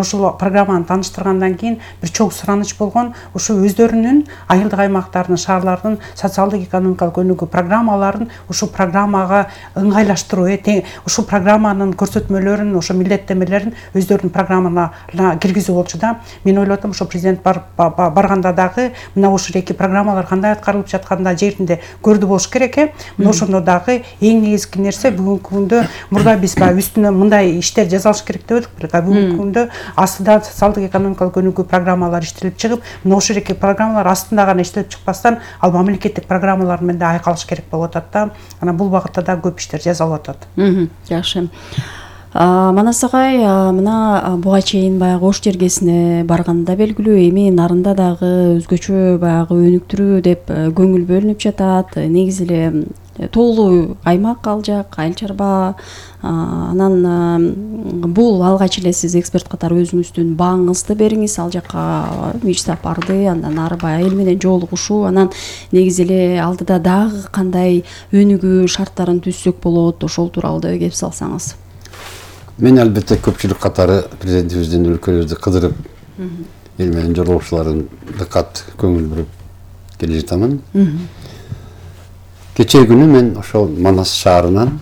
программаны тааныштыргандан кийин бир чоң сураныч болгон ушу өздөрүнүн айылдык аймактардын шаарлардын социалдык экономикалык өнүгүү программаларын ушу программага ыңгайлаштыруу э ушу программанын көрсөтмөлөрүн ошо милдеттемелерин өздөрүнүн программаларына киргизүү болчу да. Мен ойлоп атам ошо президент барганда дагы мына ушул эки программалар кандай аткарылып жатканда жеринде көрдү болуш керек э. Мына ошондо дагы эң негизги нерсе бүгүнкү күндө мурда биз баягы үстүнө мындай иштер жасалыш керек деп өтүк бирок бүгүнкү күндө астында социалдык экономикалык өнүгүү программалары иштелип чыгып, мына ошол эки программалар астында гана иштелип чыкпастан ал мамлекеттик программалар менен да айкалыш керек болуп атат да. Анан бул багытта да көп иштер жасалып атат. Жакшы. Манас агай, мына буга чейин баягы Ош жергесине барганда белгилүү, эми нарында дагы өзгөчө баягы өнүктүрүү деп көңүл бөлүнүп жатат. Негизи эле тоолуу аймак ал жак, айыл чарба. Анан бул алгач эле сиз эксперт катары өзүңүздүн бааңызды бериңиз, ал жакка иш сапарды, андан ары баягы эл менен жолугушуу, анан негизи эле алдыда дагы кандай өнүгүү шарттарын түзсөк болот, ошол тууралуу да кеп салсаңыз. Мен албетте көпчүлүк катары президентибиздин өлкөбүздү кыдырып, эл менен жолугушууларын дыкат көңүл буруп келе жатамын. Кечээ күнү мен ошол Манас шаарынан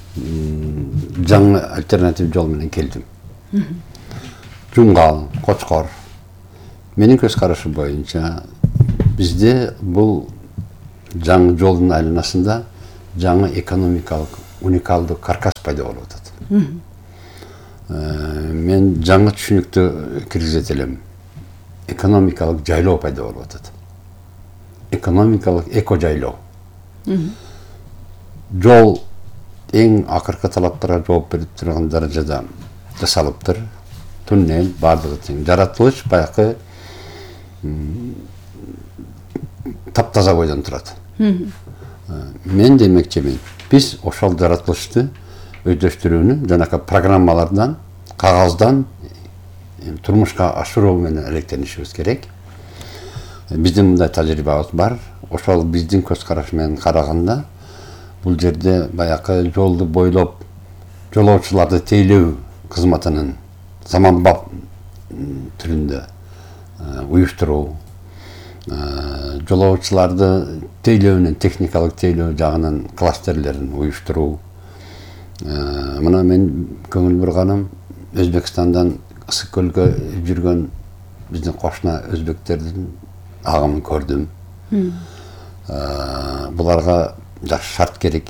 жаңы альтернатив жол менен келдим. Жумгал, Кочкор. Менин көз карашым боюнча бизде бул жаңы жолдун айланасында жаңы экономикалык уникалдуу каркас пайда болуп атат. Мен жаңы түшүнүктү киргизет элем. Экономикалык жайлоо пайда болуп атат. Экономикалык эко жайлоо. Жол эң акыркы талаптарга жооп берип турган даражада жасалыптыр. Туннель бардыгы тең. Жаратылыш баягы таптаза бойдон турат. Мен демекчимин, биз ошол жаратылышты өздөштүрүүнү жанакы программалардан, кагаздан турмушка ашыруу менен алектенишибиз керек. Биздин мындай тажрыйбабыз бар. Ошол биздин көз караш менен караганда бул жерде баягы жолду бойлоп жолоочуларды тейлөө кызматынын заманбап түрүндө уюштуруу, жолоочуларды тейлөөнүн техникалык тейлөө жагынан кластерлерин уюштуруу. Мына мен көңүл бурганым Өзбекстандан Ысык көлгө жүргөн биздин кошуна өзбектердин агымын көрдүм. Буларга жакшы шарт керек.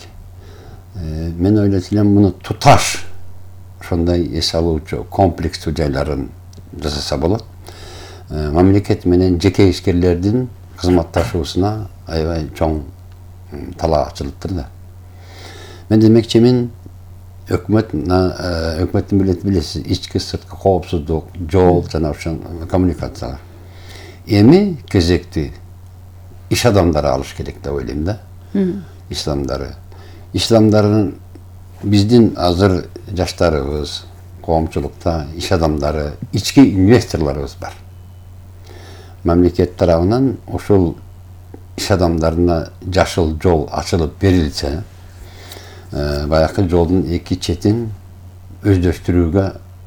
Мен ойлойт элем муну туташ ошондой эс алуучу комплекстүү жайларын жасаса болот. Мамлекет менен жеке ишкерлердин кызматташуусуна аябай чоң талаа ачылыптыр да. Мен демекчимин, өкмөт өкмөттүн билет билесиз, ички сырткы коопсуздук, жол жана ошол коммуникациялар. Эми кезекти иш адамдары алыш керек деп ойлойм да. Иш адамдары. Иш адамдарын биздин азыр жаштарыбыз, коомчулукта иш адамдары, ички инвесторлорубуз бар. Мамлекет тарабынан ошол иш адамдарына жашыл жол ачылып берилсе, баягы жолдун эки четин өздөштүрүүгө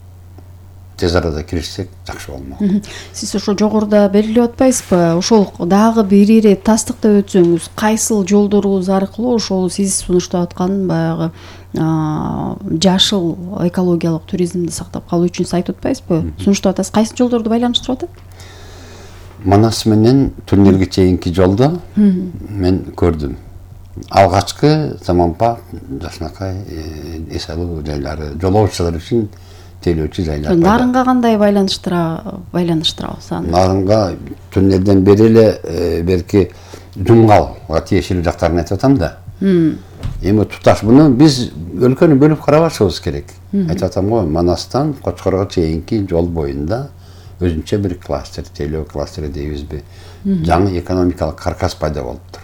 тез арада киришсек жакшы болмок. Сиз ошо жогоруда белгилеп атпайсызбы? Ошол дагы бир ирет тастыктап өтсөңүз, кайсыл жолдорубуз аркылуу ошол сиз сунуштап аткан баягы жашыл экологиялык туризмди сактап калуу үчүн сиз айтып атпайсызбы? Сунуштап атасыз, кайсы жолдорду байланыштырып атат? Манас менен туннелге чейинки жолду мен көрдүм. Алгачкы заманбап жакшынакай эс алуу жайлары, жолоочулар үчүн тейлөөчү жайлар. Нарынга кандай байланыштыра байланыштырабыз аны? Нарынга туннелден бери эле берки Жумгалга тиешелүү жактарын айтып атам да. Эми туташ буну биз өлкөнү бөлүп карабашыбыз керек. Айтып атам го, Манастан Кочкорго чейинки жол боюнда өзүнчө бир кластер, тейлөө кластери дейбизби, жаңы экономикалык каркас пайда болуптур.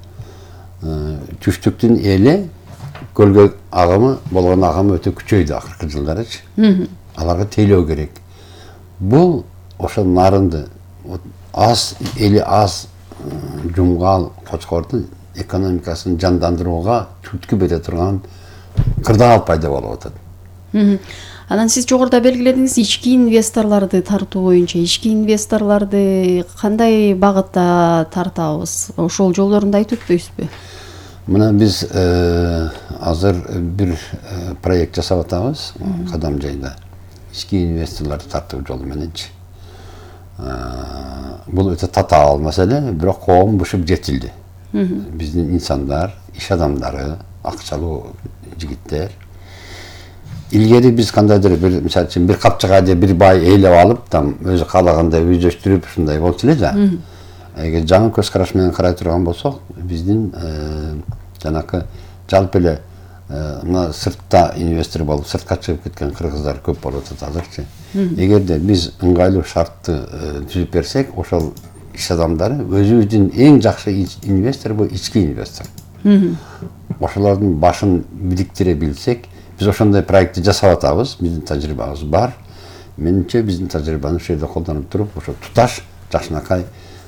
Түштүктүн эли көлгө агымы болгон агымы өтө күчөйдү акыркы жылдарычы. Аларга тейлөө керек. Бул ошол нарынды аз эли аз Жумгал, Кочкордун экономикасын жандандырууга түрткү бере турган кырдаал пайда болуп атат. Анан сиз жогоруда белгиледиңиз ички инвесторлорду тартуу боюнча. Ички инвесторлорду кандай багытта тартабыз? Ошол жолдорун да айтып өтпөйсүзбү? Мына биз азыр бир проект жасап атабыз Кадам жайда. Ички инвесторлорду тартуу жолу мененчи. Бул өтө татаал маселе, бирок коом бушуп жетилди. Биздин инсандар, иш адамдары, акчалуу жигиттер. Илгери биз кандайдыр бир мисалы үчүн бир капчага же бир бай ээлеп алып, там өзү каалагандай өздөштүрүп ушундай болчу эле да. Эгер жаңы көз караш менен карай турган болсок, биздин жанакы жалпы эле мына сыртта инвестор болуп, сыртка чыгып кеткен кыргыздар көп болуп атат азырчы. Эгерде биз ыңгайлуу шартты түзүп берсек, ошол иш адамдары өзүбүздүн эң жакшы инвестор бул ички инвестор. Ошолордун башын бириктире билсек, биз ошондой проектти жасап атабыз, биздин тажрыйбабыз бар. Менимче биздин тажрыйбаны ошол жерде колдонуп туруп, ошо туташ жакшынакай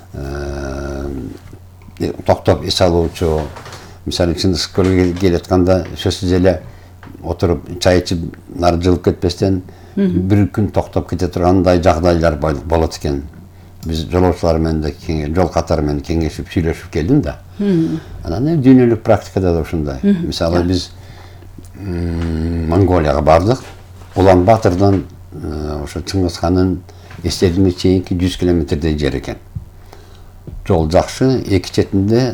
токтоп эс алуучу, мисалы Чындыш көлүгө келатканда сөзсүз эле отуруп чай ичип нары жылып кетпестен бир күн токтоп кете тургандай жагдайлар болот экен. Биз жолоочулар менен да жол катары менен кеңешип сүйлөшүп келдим да. Анан дүйнөлүк практикада да ушундай. Мисалы биз Монголияга бардык. Улан Батырдан ошо Чыңгыз ханын эстелигине чейинки жүз километрдей жер экен. Жол жакшы, эки четинде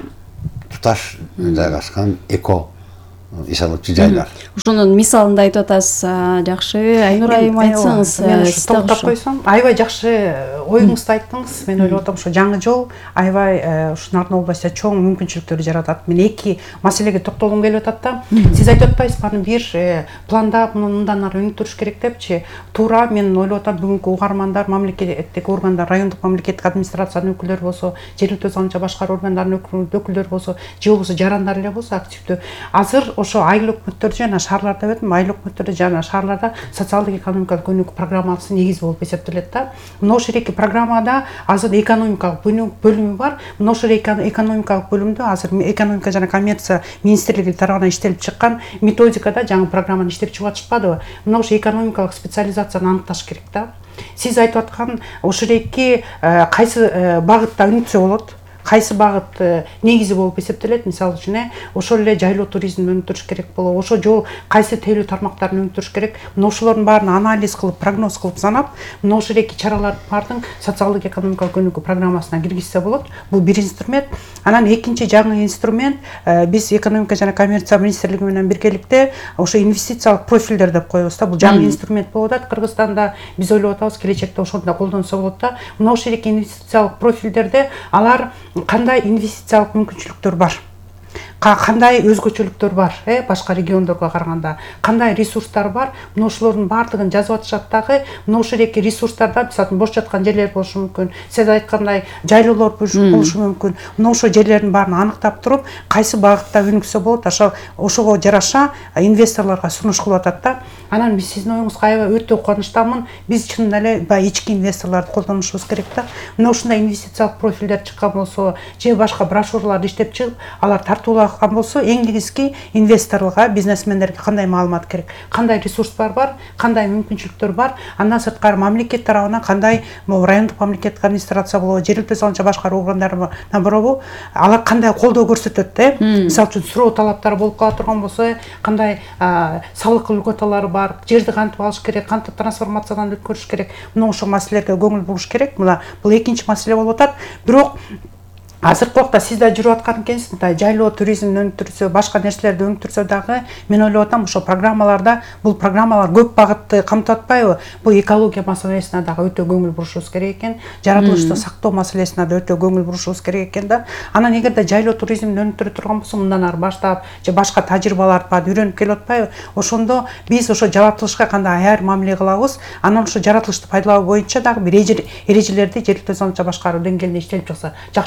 туташ жайгашкан эко иш алуучу жайлар. Ошонун мисалын да айтып атасыз. Жакшы, Айнур айым айтсаңыз. Мен ушу токтоп койсом, аябай жакшы оюңузду айттыңыз. Мен ойлоп атам, ушу жаңы жол аябай ушу Нарын областында чоң мүмкүнчүлүктөр жаратат. Мен эки маселеге токтолгум келип атат да. Сиз айтып атпайсызбы, бир планда муну мындан ары өнүктүрүш керек депчи. Туура мен ойлоп атам, бүгүнкү угармандар, мамлекеттик органдар, райондук мамлекеттик администрациянын өкүлдөрү болсо, жергиликтүү өз атынча башкаруу органдарынын өкүлдөрү болсо, же болбосо жарандар эле болсо активдүү. Азыр ошо айыл өкмөттөрдө жана шаарларда өтүм, айыл өкмөттөрдө жана шаарларда социалдык экономикалык өнүгүү программасы негиз болуп эсептелет да. Мына ошол эки программада азыр экономикалык бөлүмү бар. Мына ошол экономикалык бөлүмдө азыр экономика жана коммерция министрлиги тарабынан иштелип чыккан методикада жаңы программаны иштеп чыгып атышпадыбы? Мына ошо экономикалык специализацияны аныкташ керек да. Сиз айтып аткан ошол эки кайсы багытта өнүксө болот? Кайсы багыт негизи болуп эсептелет? Мисалы үчүн ошол эле жайлоо туризмин өнүктүрүш керек болот. Ошо жол кайсы тейлөө тармактарын өнүктүрүш керек? Мына ошолордун баарын анализ кылып, прогноз кылып санап, мына ошол эки чаралардын баардыгын социалдык экономикалык өнүгүү программасына киргизсе болот. Бул бир инструмент. Анан экинчи жаңы инструмент биз экономика жана коммерция министрлиги менен биргеликте ошо инвестициялык профилдер деп коебуз да. Бул жаңы инструмент болуп атат Кыргызстанда. Биз ойлоп атабыз, келечекте ошону да колдонсо болот да. Мына ошол эки инвестициялык профилдерде алар кандай инвестициялык мүмкүнчүлүктөр бар, кандай өзгөчөлүктөр бар, башка региондорго караганда, кандай ресурстар бар, мына ошолордун баардыгын жазып атышат дагы. Мына ошол эки ресурстарда мисалы бош жаткан жерлер болушу мүмкүн, сиз айткандай жайлоолор болушу мүмкүн. Мына ошол жерлердин баарын аныктап туруп, кайсы багытта өнүксө болот, ошого жараша инвесторлорго сунуш кылып атат да. Анан биз сиздин оюңузга аябай өтө кубанычтамын. Биз чын эле баягы ички инвесторлорду колдонушубуз керек да. Мына ушундай инвестициялык профилдер чыккан болсо, же башка брошюраларды иштеп чыгып, алар тартууланган болсо, эң негизги инвесторлорго, бизнесмендерге кандай маалымат керек, кандай ресурстар бар, кандай мүмкүнчүлүктөр бар, андан сырткары мамлекет тарабынан кандай райондук мамлекеттик администрация болобу, жергиликтүү өз атынча башкаруу органдарынан болобу, алар кандай колдоо көрсөтөт да. Мисалы үчүн суроо талаптары болуп кала турган болсо, кандай салык льготалары бар, жерди кантип алыш керек, кантип трансформациядан өткөрүш керек, мына ошол маселелерге көңүл буруш керек. Мына бул экинчи маселе болуп атат. Бирок азыркы убакта сиз да жүрүп аткан экенсиз, мындай жайлоо туризмин өнүктүрсө, башка нерселерди өнүктүрсө дагы, мен ойлоп атам, ошо программаларда бул программалар көп багытты камтып атпайбы? Бул экология маселесине дагы өтө көңүл бурушубуз керек экен, жаратылышты сактоо маселесине да өтө көңүл бурушубуз керек экен да. Анан эгерде жайлоо туризмин өнүктүрө турган болсо, мындан ары баштап, же башка тажрыйбаларды баары үйрөнүп келип атпайбы? Ошондо биз ошо жаратылышка кандай аяр мамиле кылабыз, анан ошо жаратылышты пайдалануу боюнча дагы бир эрежелерди жергиликтүү өз атынча башкаруу деңгээлинде иштелип жатса жакшы болмок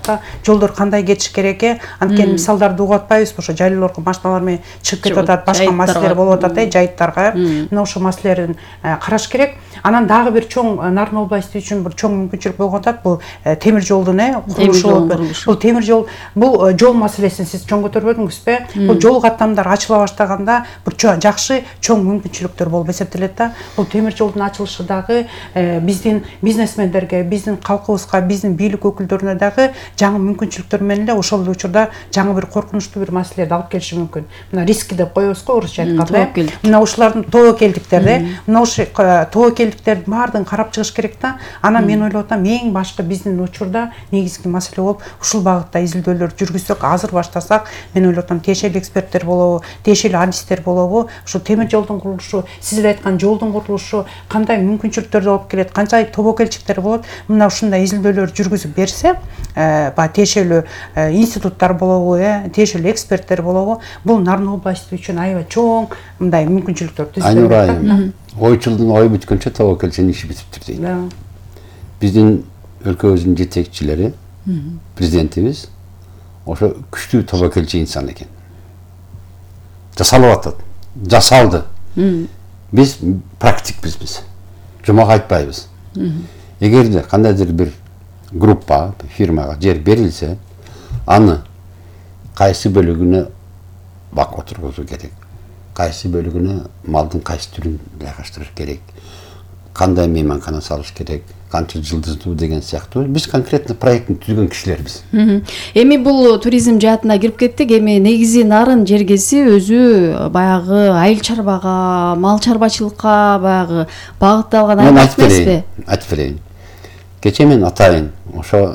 да жолдор кандай кетиш керек э анткени мисалдарды угуп атпайбыз ошо жайлоолорго машиналар менен чыгып кетип атат башка маселелер болуп атат э жайыттарга мына ошо маселелерин караш керек. Анан дагы бир чоң Нарын областы үчүн бир чоң мүмкүнчүлүк болгон атат бул темир жолдун э курулушу. Бул темир жол бул жол маселесин сиз чоң көтөрбөдүңүзбү? Бул жол каттамдары ачыла баштаганда бир жакшы чоң мүмкүнчүлүктөр болуп эсептелет да. Бул темир жолдун ачылышы дагы биздин бизнесмендерге, биздин калкыбызга, биздин бийлик өкүлдөрүнө дагы жаңы мүмкүнчүлүктөр менен эле ошол эле учурда жаңы бир коркунучтуу бир маселеди алып келиши мүмкүн. Мына риски деп коебуз го орусча айтканда. Мына ушулардын тобокелдиктер, мына ошо тобокелдиктердин баардыгын карап чыгыш керек да. Анан мен ойлоп атам, эң башкы биздин учурда негизги маселе болуп ушул багытта изилдөөлөр жүргүзсөк, азыр баштасак, мен ойлоп атам, тиешелүү эксперттер болобу, тиешелүү адистер болобу, ушу темир жолдун курулушу, сиз эле айткан жолдун курулушу кандай мүмкүнчүлүктөрдү алып келет, канча тобокелчиктер болот, мына ушундай изилдөөлөр жүргүзүп берсе, баягы тиешелүү институттар болобу, тиешелүү эксперттер болобу, бул Нарын областы үчүн аябай чоң мындай мүмкүнчүлүктөр түзүп берет. Айнур, ойчулдун ою бүткөнчө тобокелчинин иши бүтүптүр дейт. Биздин өлкөбүздүн жетекчилери, президентибиз ошо күчтүү тобокелчи инсан экен. Жасалып атат, жасалды. Биз практикпиз биз. Жумак айтпайбыз. Эгерде кандайдыр бир группа, фирмага жер берилсе, аны кайсы бөлүгүнө бак отургузуу керек, кайсы бөлүгүнө малдын кайсы түрүн жайгаштырыш керек, кандай мейманкана салыш керек, канча жылдыздуу деген сыяктуу биз конкретно проектин түзгөн кишилербиз. Эми бул туризм жаатына кирип кеттик. Эми негизи Нарын жергеси өзү баягы айыл чарбага, мал чарбачылыкка баягы багытталган аймак эмеспи? Айтып берейин. Кечээ мен атайын ошо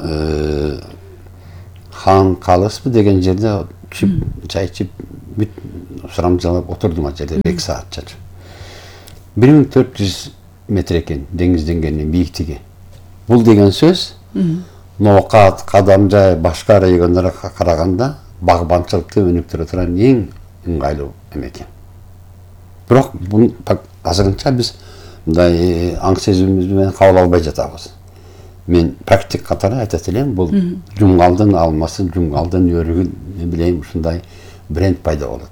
хан калыспы деген жерде чип чай ичип бүт сурам жалап отурдум ал жерде эки саат чачып. бир миң төрт жүз метр экен деңиз деңгээлинин бийиктиги. Бул деген сөз Ноокат, Кадамжай, башка райондорго караганда багбанчылыкты өнүктүрө турган эң ыңгайлуу эме экен. Бирок бул азырынча биз мындай аң сезимибиз менен кабыл албай жатабыз. Мен практик катары айтат элем, бул жумгалдын алмасы, жумгалдын өрүгүн, мен билейм ушундай бренд пайда болот.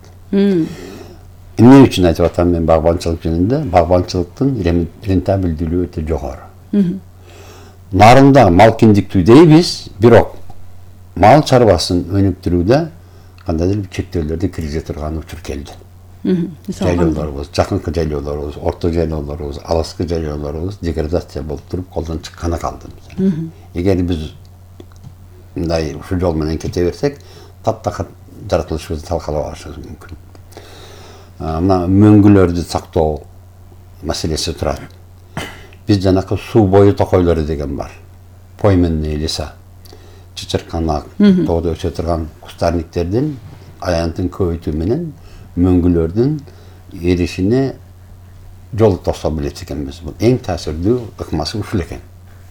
Эмне үчүн айтып атам мен багбанчылык жөнүндө? Багбанчылыктын рентабелдүүлүгү өтө жогору. Нарында мал киндиктүү дейбиз, бирок мал чарбасын өнүктүрүүдө кандайдыр бир чектөөлөрдү киргизе турган учур келди. Жайлоолорубуз, жакынкы жайлоолорубуз, орто жайлоолорубуз, алыскы жайлоолорубуз деградация болуп туруп колдон чыкканы калды. Эгер биз мындай ушул жол менен кете берсек, таптакыр жаратылышыбызды талкалап алышыбыз мүмкүн. Мына мөңгүлөрдү сактоо маселеси турат. Биз жанакы суу бою токойлору деген бар. Пойменный леса, чычырканак, тоодо өсө турган кустарниктердин аянтын көбөйтүү менен мөңгүлөрдүн эришине жол тосо билет экенбиз. Бул эң таасирдүү ыкмасы ушул экен.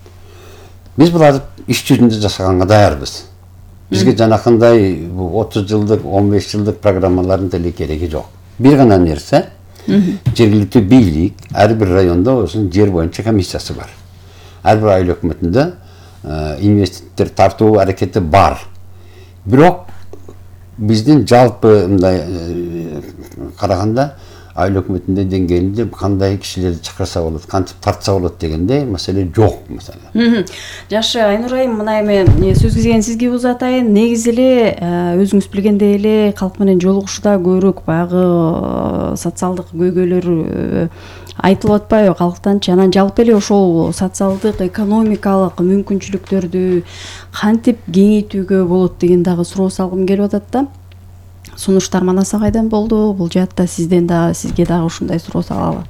Биз буларды иш жүзүндө жасаганга даярбыз. Бизге жанакындай отуз жылдык, он беш жылдык программалардын деле кереги жок. Бир гана нерсе, жергиликтүү бийлик ар бир райондо өзүнүн жер боюнча комиссиясы бар. Ар бир айыл өкмөтүндө инвеститтер тартуу аракети бар. Бирок биздин жалпы мындай караганда айыл өкмөтүндө деңгээлинде кандай кишилерди чакырса болот, кантип тартса болот дегенде маселе жок мисалы. Жакшы, Айнур айым, мына эми сөз кезген сизге узатайын. Негизи эле өзүңүз билгендей эле калк менен жолугушууда көбүрөөк баягы социалдык көйгөйлөр айтылып атпайбы калктанчы? Анан жалпы эле ошол социалдык, экономикалык мүмкүнчүлүктөрдү кантип кеңейтүүгө болот деген дагы суроо салгым келип атат да. Сунуштар манаса кайдан болду? Бул жаатта сизден дагы сизге дагы ушундай суроо салалы.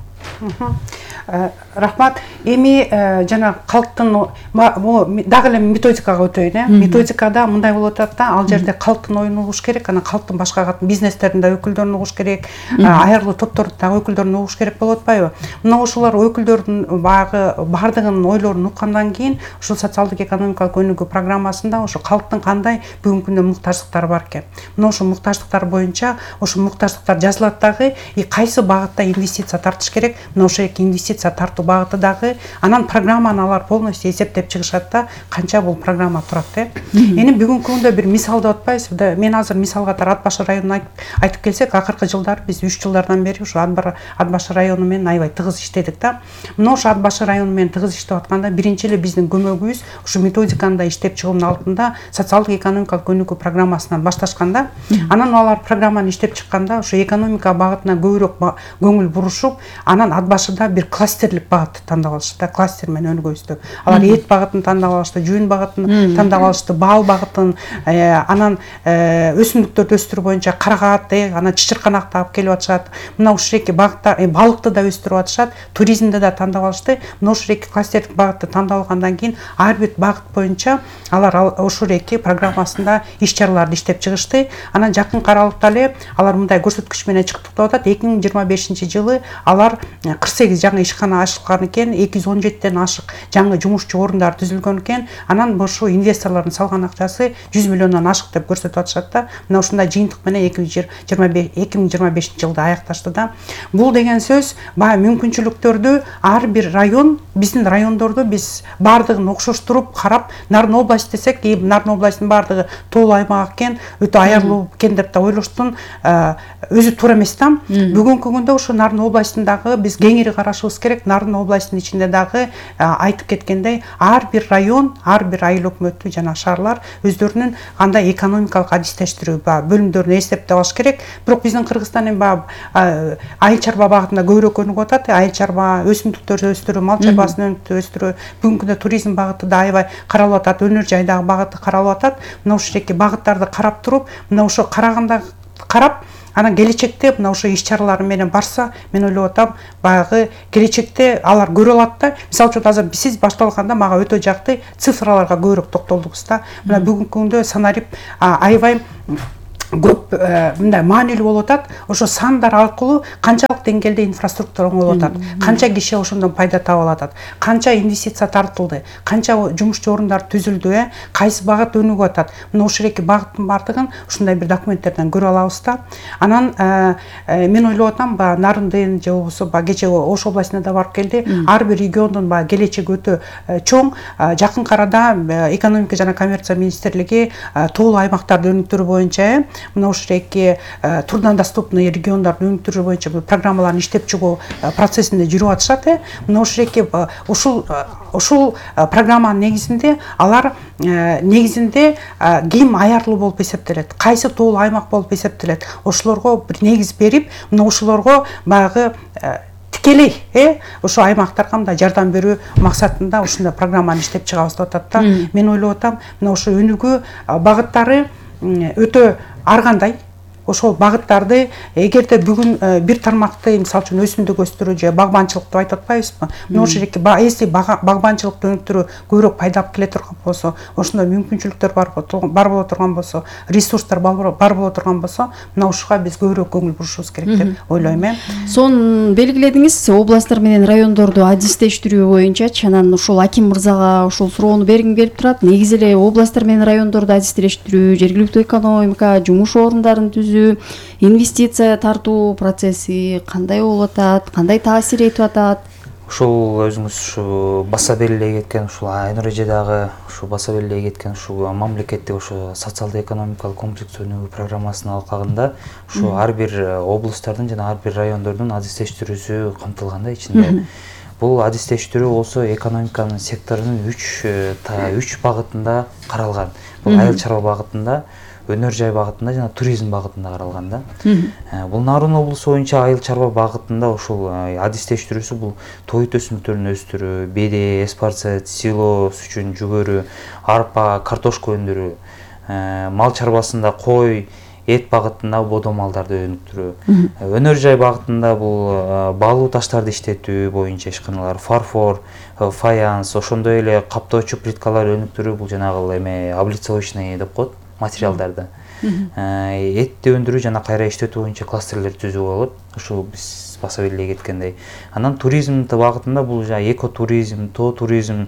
Рахмат. Эми жана калктын дагы эле методикага өтөйүн, э. Методикада мындай болуп атат да, ал жерде калктын оюн угуш керек, анан калктын башка бизнестердин да өкүлдөрүн угуш керек, айрылуу топтордун дагы өкүлдөрүн угуш керек болуп атпайбы? Мына ошолор өкүлдөрдүн багы бардыгынын ойлорун уккандан кийин, ушул социалдык экономикалык өнүгүү программасында ошо калктын кандай бүгүнкү күндө муктаждыктары бар экен. Мына ошол муктаждыктар боюнча ошол муктаждыктар жазылат дагы, кайсы багытта инвестиция тартыш керек, мына ошол инвестиция инвестиция тартуу багыты дагы, анан программаны алар полностью эсептеп чыгышат да, канча бул программа турат э. Эми бүгүнкү күндө бир мисал деп атпайбызбы? Мен азыр мисал катары Ат Башы районун айтып келсек, акыркы жылдары биз үч жылдардан бери ушу Ат Башы району менен аябай тыгыз иштедик да. Мына ошо Ат Башы району менен тыгыз иштеп атканда биринчи эле биздин көмөгүбүз ушу методиканы да иштеп чыгуунун алдында социалдык экономикалык өнүгүү программасынан башташканда, анан алар программаны иштеп чыкканда ушу экономика багытына көбүрөөк көңүл бурушуп, анан Ат Башыда бир кластерлик багытты тандап алышты да, кластер менен өнүгүүбүздү. Алар эт багытын тандап алышты, жүүн багытын тандап алышты, бал багытын, анан өсүмдүктөрдү өстүрүү боюнча карагат, анан чычырканакты алып келип атышат. Мына ушул эки багыттар, балыкты да өстүрүп атышат, туризмди да тандап алышты. Мына ушул эки кластерлик багытты тандап алгандан кийин ар бир багыт боюнча алар ушул эки программасында иш чараларды иштеп чыгышты. Анан жакын аралыкта эле алар мындай көрсөткүч менен чыктык деп атат. эки миң жыйырма бешинчи жылы алар кырк сегиз жаңы ишкана ачылган экен, эки жүз он жетиден ашык жаңы жумушчу орундар түзүлгөн экен. Анан ошо инвесторлордун салган акчасы жүз миллиондон ашык деп көрсөтүп атышат да. Мына ушундай жыйынтык менен эки миң жыйырма бешинчи жылда аякташты да. Бул деген сөз баягы мүмкүнчүлүктөрдү ар бир район, биздин райондорду биз бардыгын окшоштуруп карап, Нарын область десек, Нарын областынын бардыгы тоолуу аймак экен, өтө аярлуу экен деп да ойлоштун өзү туура эмес да. Бүгүнкү күндө ошо Нарын областындагы биз кеңири карашыбыз керек. Нарын областынын ичинде дагы айтып кеткендей, ар бир район, ар бир айыл өкмөтү жана шаарлар өздөрүнүн кандай экономикалык адистештирүү бөлүмдөрүн эстеп алыш керек. Бирок биздин Кыргызстан эми айыл чарба багытында көбүрөөк өнүгүп атат. Айыл чарба, өсүмдүктөрдү өстүрүү, мал чарбасын өстүрүү, бүгүнкү күндө туризм багыты да аябай каралып атат, өнөр жайдагы багыты каралып атат. Мына ушул эки багыттарды карап туруп, мына ошо караганда карап, анан келечекте мына ошо иш чаралары менен барса, мен ойлоп атам, баягы келечекте алар көрө алат да. Мисалы үчүн азыр сиз башталганда мага өтө жакты цифраларга көбүрөөк токтолдуңуз да. Мына бүгүнкү күндө Санарип аябай көп мындай маанилүү болуп атат. Ошо сандар аркылуу канчалык деңгээлде инфраструктура оңолуп атат, канча киши ошондон пайда таап атат, канча инвестиция тартылды, канча жумушчу орундар түзүлдү, э, кайсы багыт өнүгүп атат. Мына ушул эки багыттын бардыгын ушундай бир документтерден көрө алабыз да. Анан мен ойлоп атам, баягы Нарындын же болбосо баягы кечээ Ош областына да барып келди. Ар бир региондун баягы келечеги өтө чоң. Жакын арада экономика жана коммерция министрлиги тоолуу аймактарды өнүктүрүү боюнча мына ушул эки труднодоступный региондарды өнүктүрүү боюнча программаларын иштеп чыгуу процессинде жүрүп атышат. Мына ушул эки ушул ушул программанын негизинде алар негизинде ким аярлуу болуп эсептелет, кайсы тоолуу аймак болуп эсептелет, ошолорго бир негиз берип, мына ошолорго баягы тикелей ошо аймактарга мындай жардам берүү максатында ушундай программаны иштеп чыгабыз деп атат да. Мен ойлоп атам, мына ошо өнүгүү багыттары өтө ар кандай. Ошол багыттарды эгерде бүгүн бир тармакты, мисалы үчүн өсүмдүк өстүрүү же багбанчылык деп айтып атпайбызбы? Мына ошол эки эси багбанчылыкты өнүктүрүү көбүрөөк пайда алып келе турган болсо, ошондой мүмкүнчүлүктөр бар бар боло турган болсо, ресурстар бар боло турган болсо, мына ушуга биз көбүрөөк көңүл бурушубуз керек деп ойлойм мен. Сонун белгиледиңиз, областтар менен райондорду адистештирүү боюнчачы, анан ушул Аким мырзага ушул суроону бергим келип турат. Негизи эле областтар менен райондорду адистештирүү, жергиликтүү экономика, жумуш орундарын түзүү, инвестиция тартуу процесси кандай болуп атат, кандай таасир этип атат? Ушул өзүңүз ушу баса белгилей кеткен, ушул Айнур эжедагы ушу баса белгилей кеткен ушу мамлекеттик ушу социалдык экономикалык комплекс өнүгүү программасынын алкагында ушу ар бир областтардын жана ар бир райондордун адистештирүүсү камтылган да ичинде. Бул адистештирүү болсо экономиканын секторунун үч үч багытында каралган. Бул айыл чарба багытында, өнөр жай багытында жана туризм багытында каралган да. Бул Нарын облусу боюнча айыл чарба багытында ушул адистештирүүсү бул тоют өсүмдүктөрүн өстүрүү, беде, эспарцет, силос үчүн жүгөрү, арпа, картошка өндүрүү, мал чарбасында кой, эт багытында бодо малдарды өнүктүрүү. Өнөр жай багытында бул баалуу таштарды иштетүү боюнча ишканалар, фарфор, фаянс, ошондой эле каптоочу плиткалар өнүктүрүү, бул жанагы эме облицовочный деп коет материалдарды. Этти өндүрүү жана кайра иштетүү боюнча кластерлер түзүү болот. Ушул биз баса белгилей кеткендей. Анан туризм багытында бул экотуризм, тоо туризм,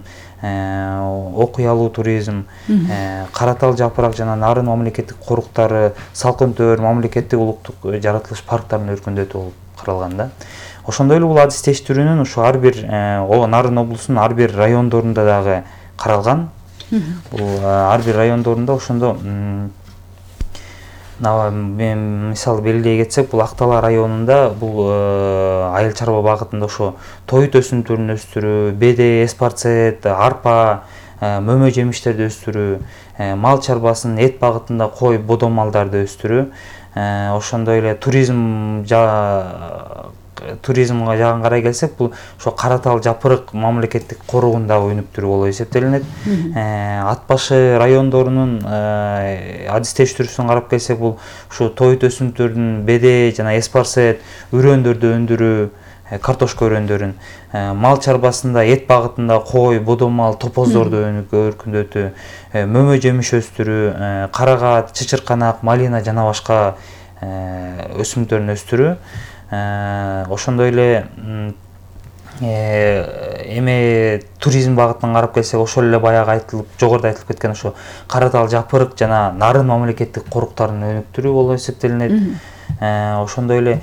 окуялуу туризм, Каратал жапырак жана Нарын мамлекеттик коруктары, Салкын Төр мамлекеттик улуттук жаратылыш парктарын өркүндөтүү болуп каралган да. ошондой эле бул адистештирүүнүн ушу ар бир Нарын облусунун ар бир райондорунда дагы каралган. Бул ар бир райондорунда ошондо мен мисалы белгилей кетсек, бул Актала районунда бул айыл чарба багытында ошо тоют өсүмдүктөрүн өстүрүү, беде, эспарцет, арпа, мөмө жемиштерди өстүрүү, мал чарбасынын эт багытында кой, бодо малдарды өстүрүү, ошондой эле туризм туризмга жагын карай келсек, бул ошо Каратал Жапырык мамлекеттик коруундагы өнүктүрүү болуп эсептелинет. Ат башы райондорунун адистештирүүсүн карап келсек, бул ушу тоют өсүмдүктөрдүн беде жана эспарцет, үрөндөрдү өндүрүү, картошка өрөндөрүн, мал чарбасында эт багытында кой, бодо мал, топоздорду өркүндөтүү, мөмө жемиш өстүрүү, карагат, чычырканак, малина жана башка өсүмдүктөрүн өстүрүү. Ошондой эле эме туризм багытынан карап келсек, ошол эле баягы айтылып, жогоруда айтылып кеткен ошо Каратал Жапырык жана Нарын мамлекеттик коруктарын өнүктүрүү болуп эсептелинет. Ошондой эле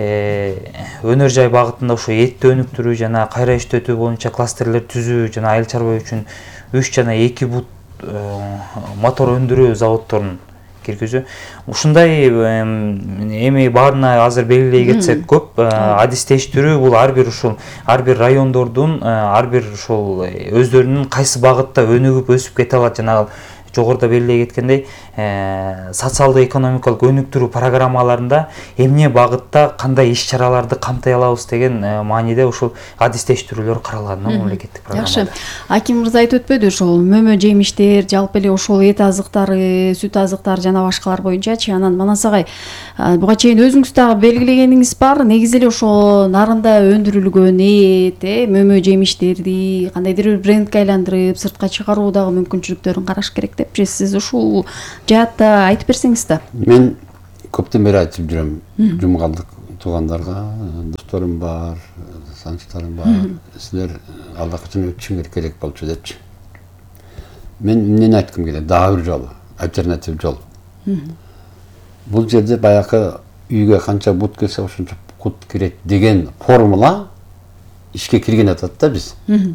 өнөр жай багытында ошо этти өнүктүрүү жана кайра иштетүү боюнча кластерлер түзүү жана айыл чарба үчүн үч жана эки бут мотор өндүрүү заводдорун киргизүү. Ушундай эми баарына азыр белгилей кетсек көп. Адистештирүү бул ар бир ушул ар бир райондордун ар бир ушул өздөрүнүн кайсы багытта өнүгүп өсүп кете алат жана жогоруда белгилей кеткендей социалдык экономикалык өнүктүрүү программаларында эмне багытта кандай иш чараларды камтай алабыз деген мааниде ушул адистештирүүлөр каралган мамлекеттик программада. Жакшы. Аким мырза айтып өтпөдү ушул мөмө жемиштер, жалпы эле ушул эт азыктары, сүт азыктары жана башкалар боюнчачы. Анан Манас агай, буга чейин өзүңүз дагы белгилегениңиз бар. Негизи эле ошо Нарында өндүрүлгөн эт, мөмө жемиштерди кандайдыр бир брендке айландырып, сыртка чыгаруу дагы мүмкүнчүлүктөрүн караш керек деп же сиз ушул жаатта айтып берсеңиз да. Мен көптөн бери айтып жүрөм, жумгалдык туугандарга, досторум бар, санчтарым бар, силер аллакачан өтүшүңөр керек болчу депчи. Мен эмнени айткым келет? Дагы бир жолу, альтернатив жол. Бул жерде баягы үйгө канча бут келсе ошончо кут кирет деген формула ишке кирген атат да биз.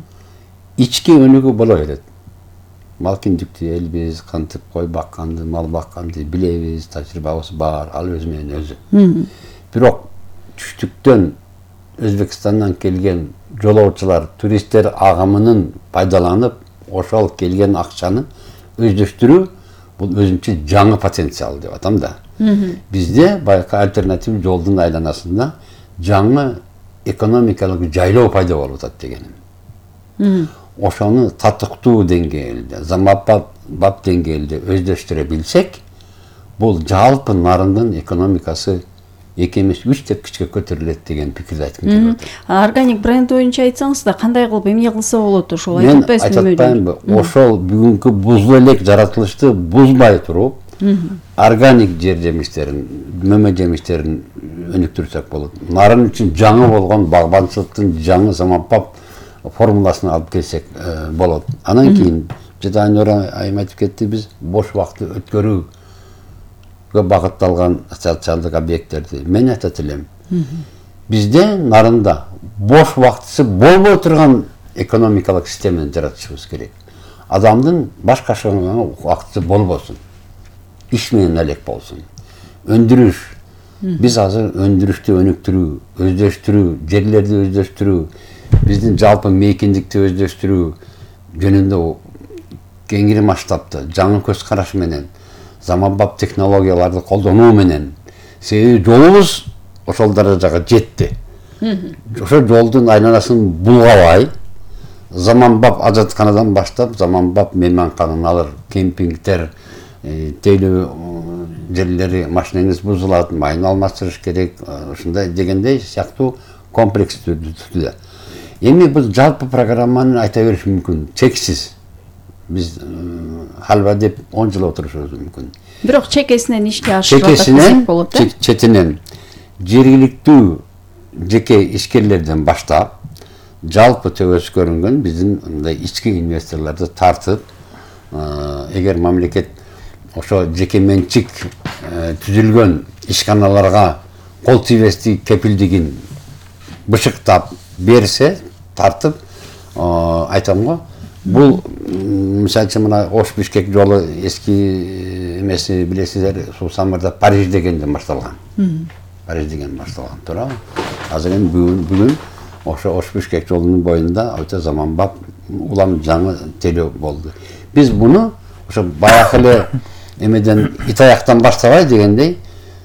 Ички өнүгүү боло берет. Малкиндикти элбиз, кантип кой бакканды, мал бакканды билебиз, тажрыйбабыз бар, ал өзү менен өзү. Бирок түштүктөн Өзбекстандан келген жолоочулар, туристтер агымынын пайдаланып, ошол келген акчаны өздөштүрүү бул өзүнчө жаңы потенциал деп атам да. Бизде баягы альтернатив жолдун айланасында жаңы экономикалык жайлоо пайда болуп атат дегеним. Ошону татыктуу деңгээлде, заманбап деңгээлде өздөштүрө билсек, бул жалпы Нарындын экономикасы эки эмес үч тепкичке көтөрүлөт деген пикирди айткым келип атат. Органик бренд боюнча айтсаңыз да, кандай кылып эмне кылса болот ошол айтып атпаймынбы? Ошол бүгүнкү бузулу элек жаратылышты бузбай туруп, органик жер жемиштерин, мөмө жемиштерин өнүктүрсөк болот. Нарын үчүн жаңы болгон багбанчылыктын жаңы заманбап формуласын алып келсек болот. Анан кийин жада Айнура айым айтып кетти, биз бош убакытты өткөрүүгө багытталган социалдык объекттерди. Мен айтат элем, бизде Нарында бош убактысы болбой турган экономикалык системаны жаратышыбыз керек. Адамдын башка убактысы болбосун. Иш менен элек болсун. Өндүрүш. Биз азыр өндүрүштү өнүктүрүү, өздөштүрүү, жерлерди өздөштүрүү, биздин жалпы мейкиндикти өздөштүрүү жөнүндө кеңири масштабта жаңы көз караш менен, заманбап технологияларды колдонуу менен, себеби жолубуз ошол даражага жетти. Ошол жолдун айланасын булгабай, заманбап ажатканадан баштап, заманбап мейманканалар, кемпингдер, тейлөө жерлери, машинеңиз бузулат, майын алмаштырыш керек, ушундай дегендей сыяктуу комплекс түзүлдү. Эми бул жалпы программаны айта бериш мүмкүн, чексиз. Биз халва деп он жыл отурушубуз мүмкүн. Бирок чекесинен ишке ашырып болот да? Четинен жергиликтүү жеке ишкерлерден баштап, жалпы төбөсү көрүнгөн биздин мындай ички инвесторлорду тартып, эгер мамлекет ошо жеке менчик түзүлгөн ишканаларга кол тийбестик кепилдигин бышыктап берсе, тартып, айтам го, бул мисалы үчүн мына Ош Бишкек жолу эски эмеси билесиздер, ушул Самарда Париж дегенден башталган. Париж деген башталган, туурабы? Азыр эми бүгүн бүгүн ошо Ош Бишкек жолунун боюнда өтө заманбап улам жаңы телөө болду. Биз буну ошо баягы эле эмеден итаяктан баштабай дегендей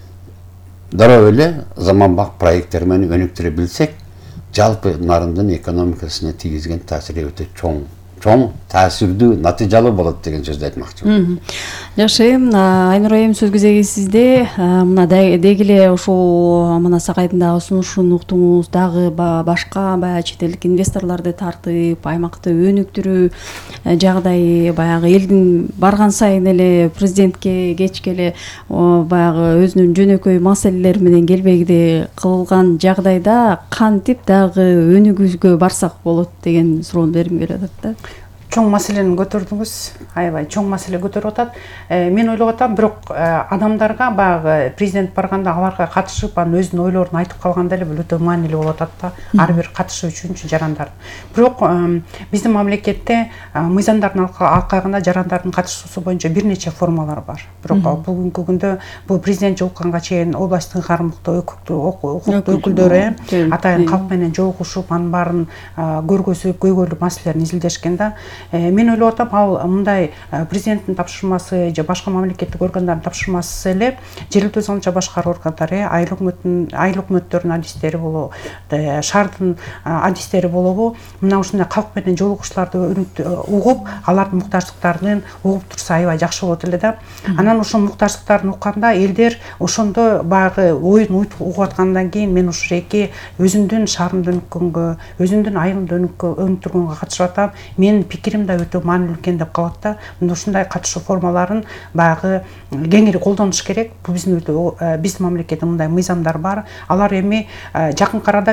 дароо эле заманбап проекттер менен өнүктүрө билсек, жалпы нарындын экономикасына тийгизген таасири өтө чоң, чоң таасирдүү, натыйжалуу болот деген сөздү айтмакчымын. Жакшы, Айнур айым сөз кезеги сизде. Мына деги эле ушул мына сакайдындагы сунушун уктуңуз, дагы башка баягы чет элдик инвесторлорду тартып, аймакты өнүктүрүү жагдайы баягы элдин барган сайын эле президентке кечкеле баягы өзүнүн жөнөкөй маселелери менен келбегиде кылган жагдайда кантип дагы өнүгүүгө барсак болот деген суроону бергим келип атат да. Чоң маселени көтөрдүңүз, аябай чоң маселе көтөрүп атат. Мен ойлоп атам, бирок адамдарга баягы президент барганда аларга катышып, анын өзүнүн ойлорун айтып калганда эле бул өтө маанилүү болуп атат да, ар бир катышуучу жарандар. Бирок биздин мамлекетте мыйзамдардын алкагында жарандардын катышуусу боюнча бир нече формалар бар. Бирок бүгүнкү күндө бул президент жолукканга чейин областтын кармыктуу укуктуу өкүлдөрү атайын калк менен жолугушуп, анын баарын көргөзүп, көйгөйлүү маселелерин изилдешкен да. Мен ойлоп атам, ал мындай президенттин тапшырмасы же башка мамлекеттик органдардын тапшырмасы эле жергиликтүү салымча башкаруу органдары, айыл өкмөттүн айыл өкмөттөрдүн адистери болобу, шаардын адистери болобу, мына ушундай калк менен жолугушууларды угуп, алардын муктаждыктарын угуп турса аябай жакшы болот эле да. Анан ошол муктаждыктарын укканда элдер ошондо баягы оюн угуп аткандан кийин мен ушул эки өзүмдүн шаарымды өнүккөнгө, өзүмдүн айылымды өнүктүргөнгө катышып атам. Мен пикирим да өтө маанилүү экен деп калат да. Мына ушундай катышуу формаларын баягы кеңири колдонуш керек. Бул биздин биздин мамлекетте мындай мыйзамдар бар. Алар эми жакын арада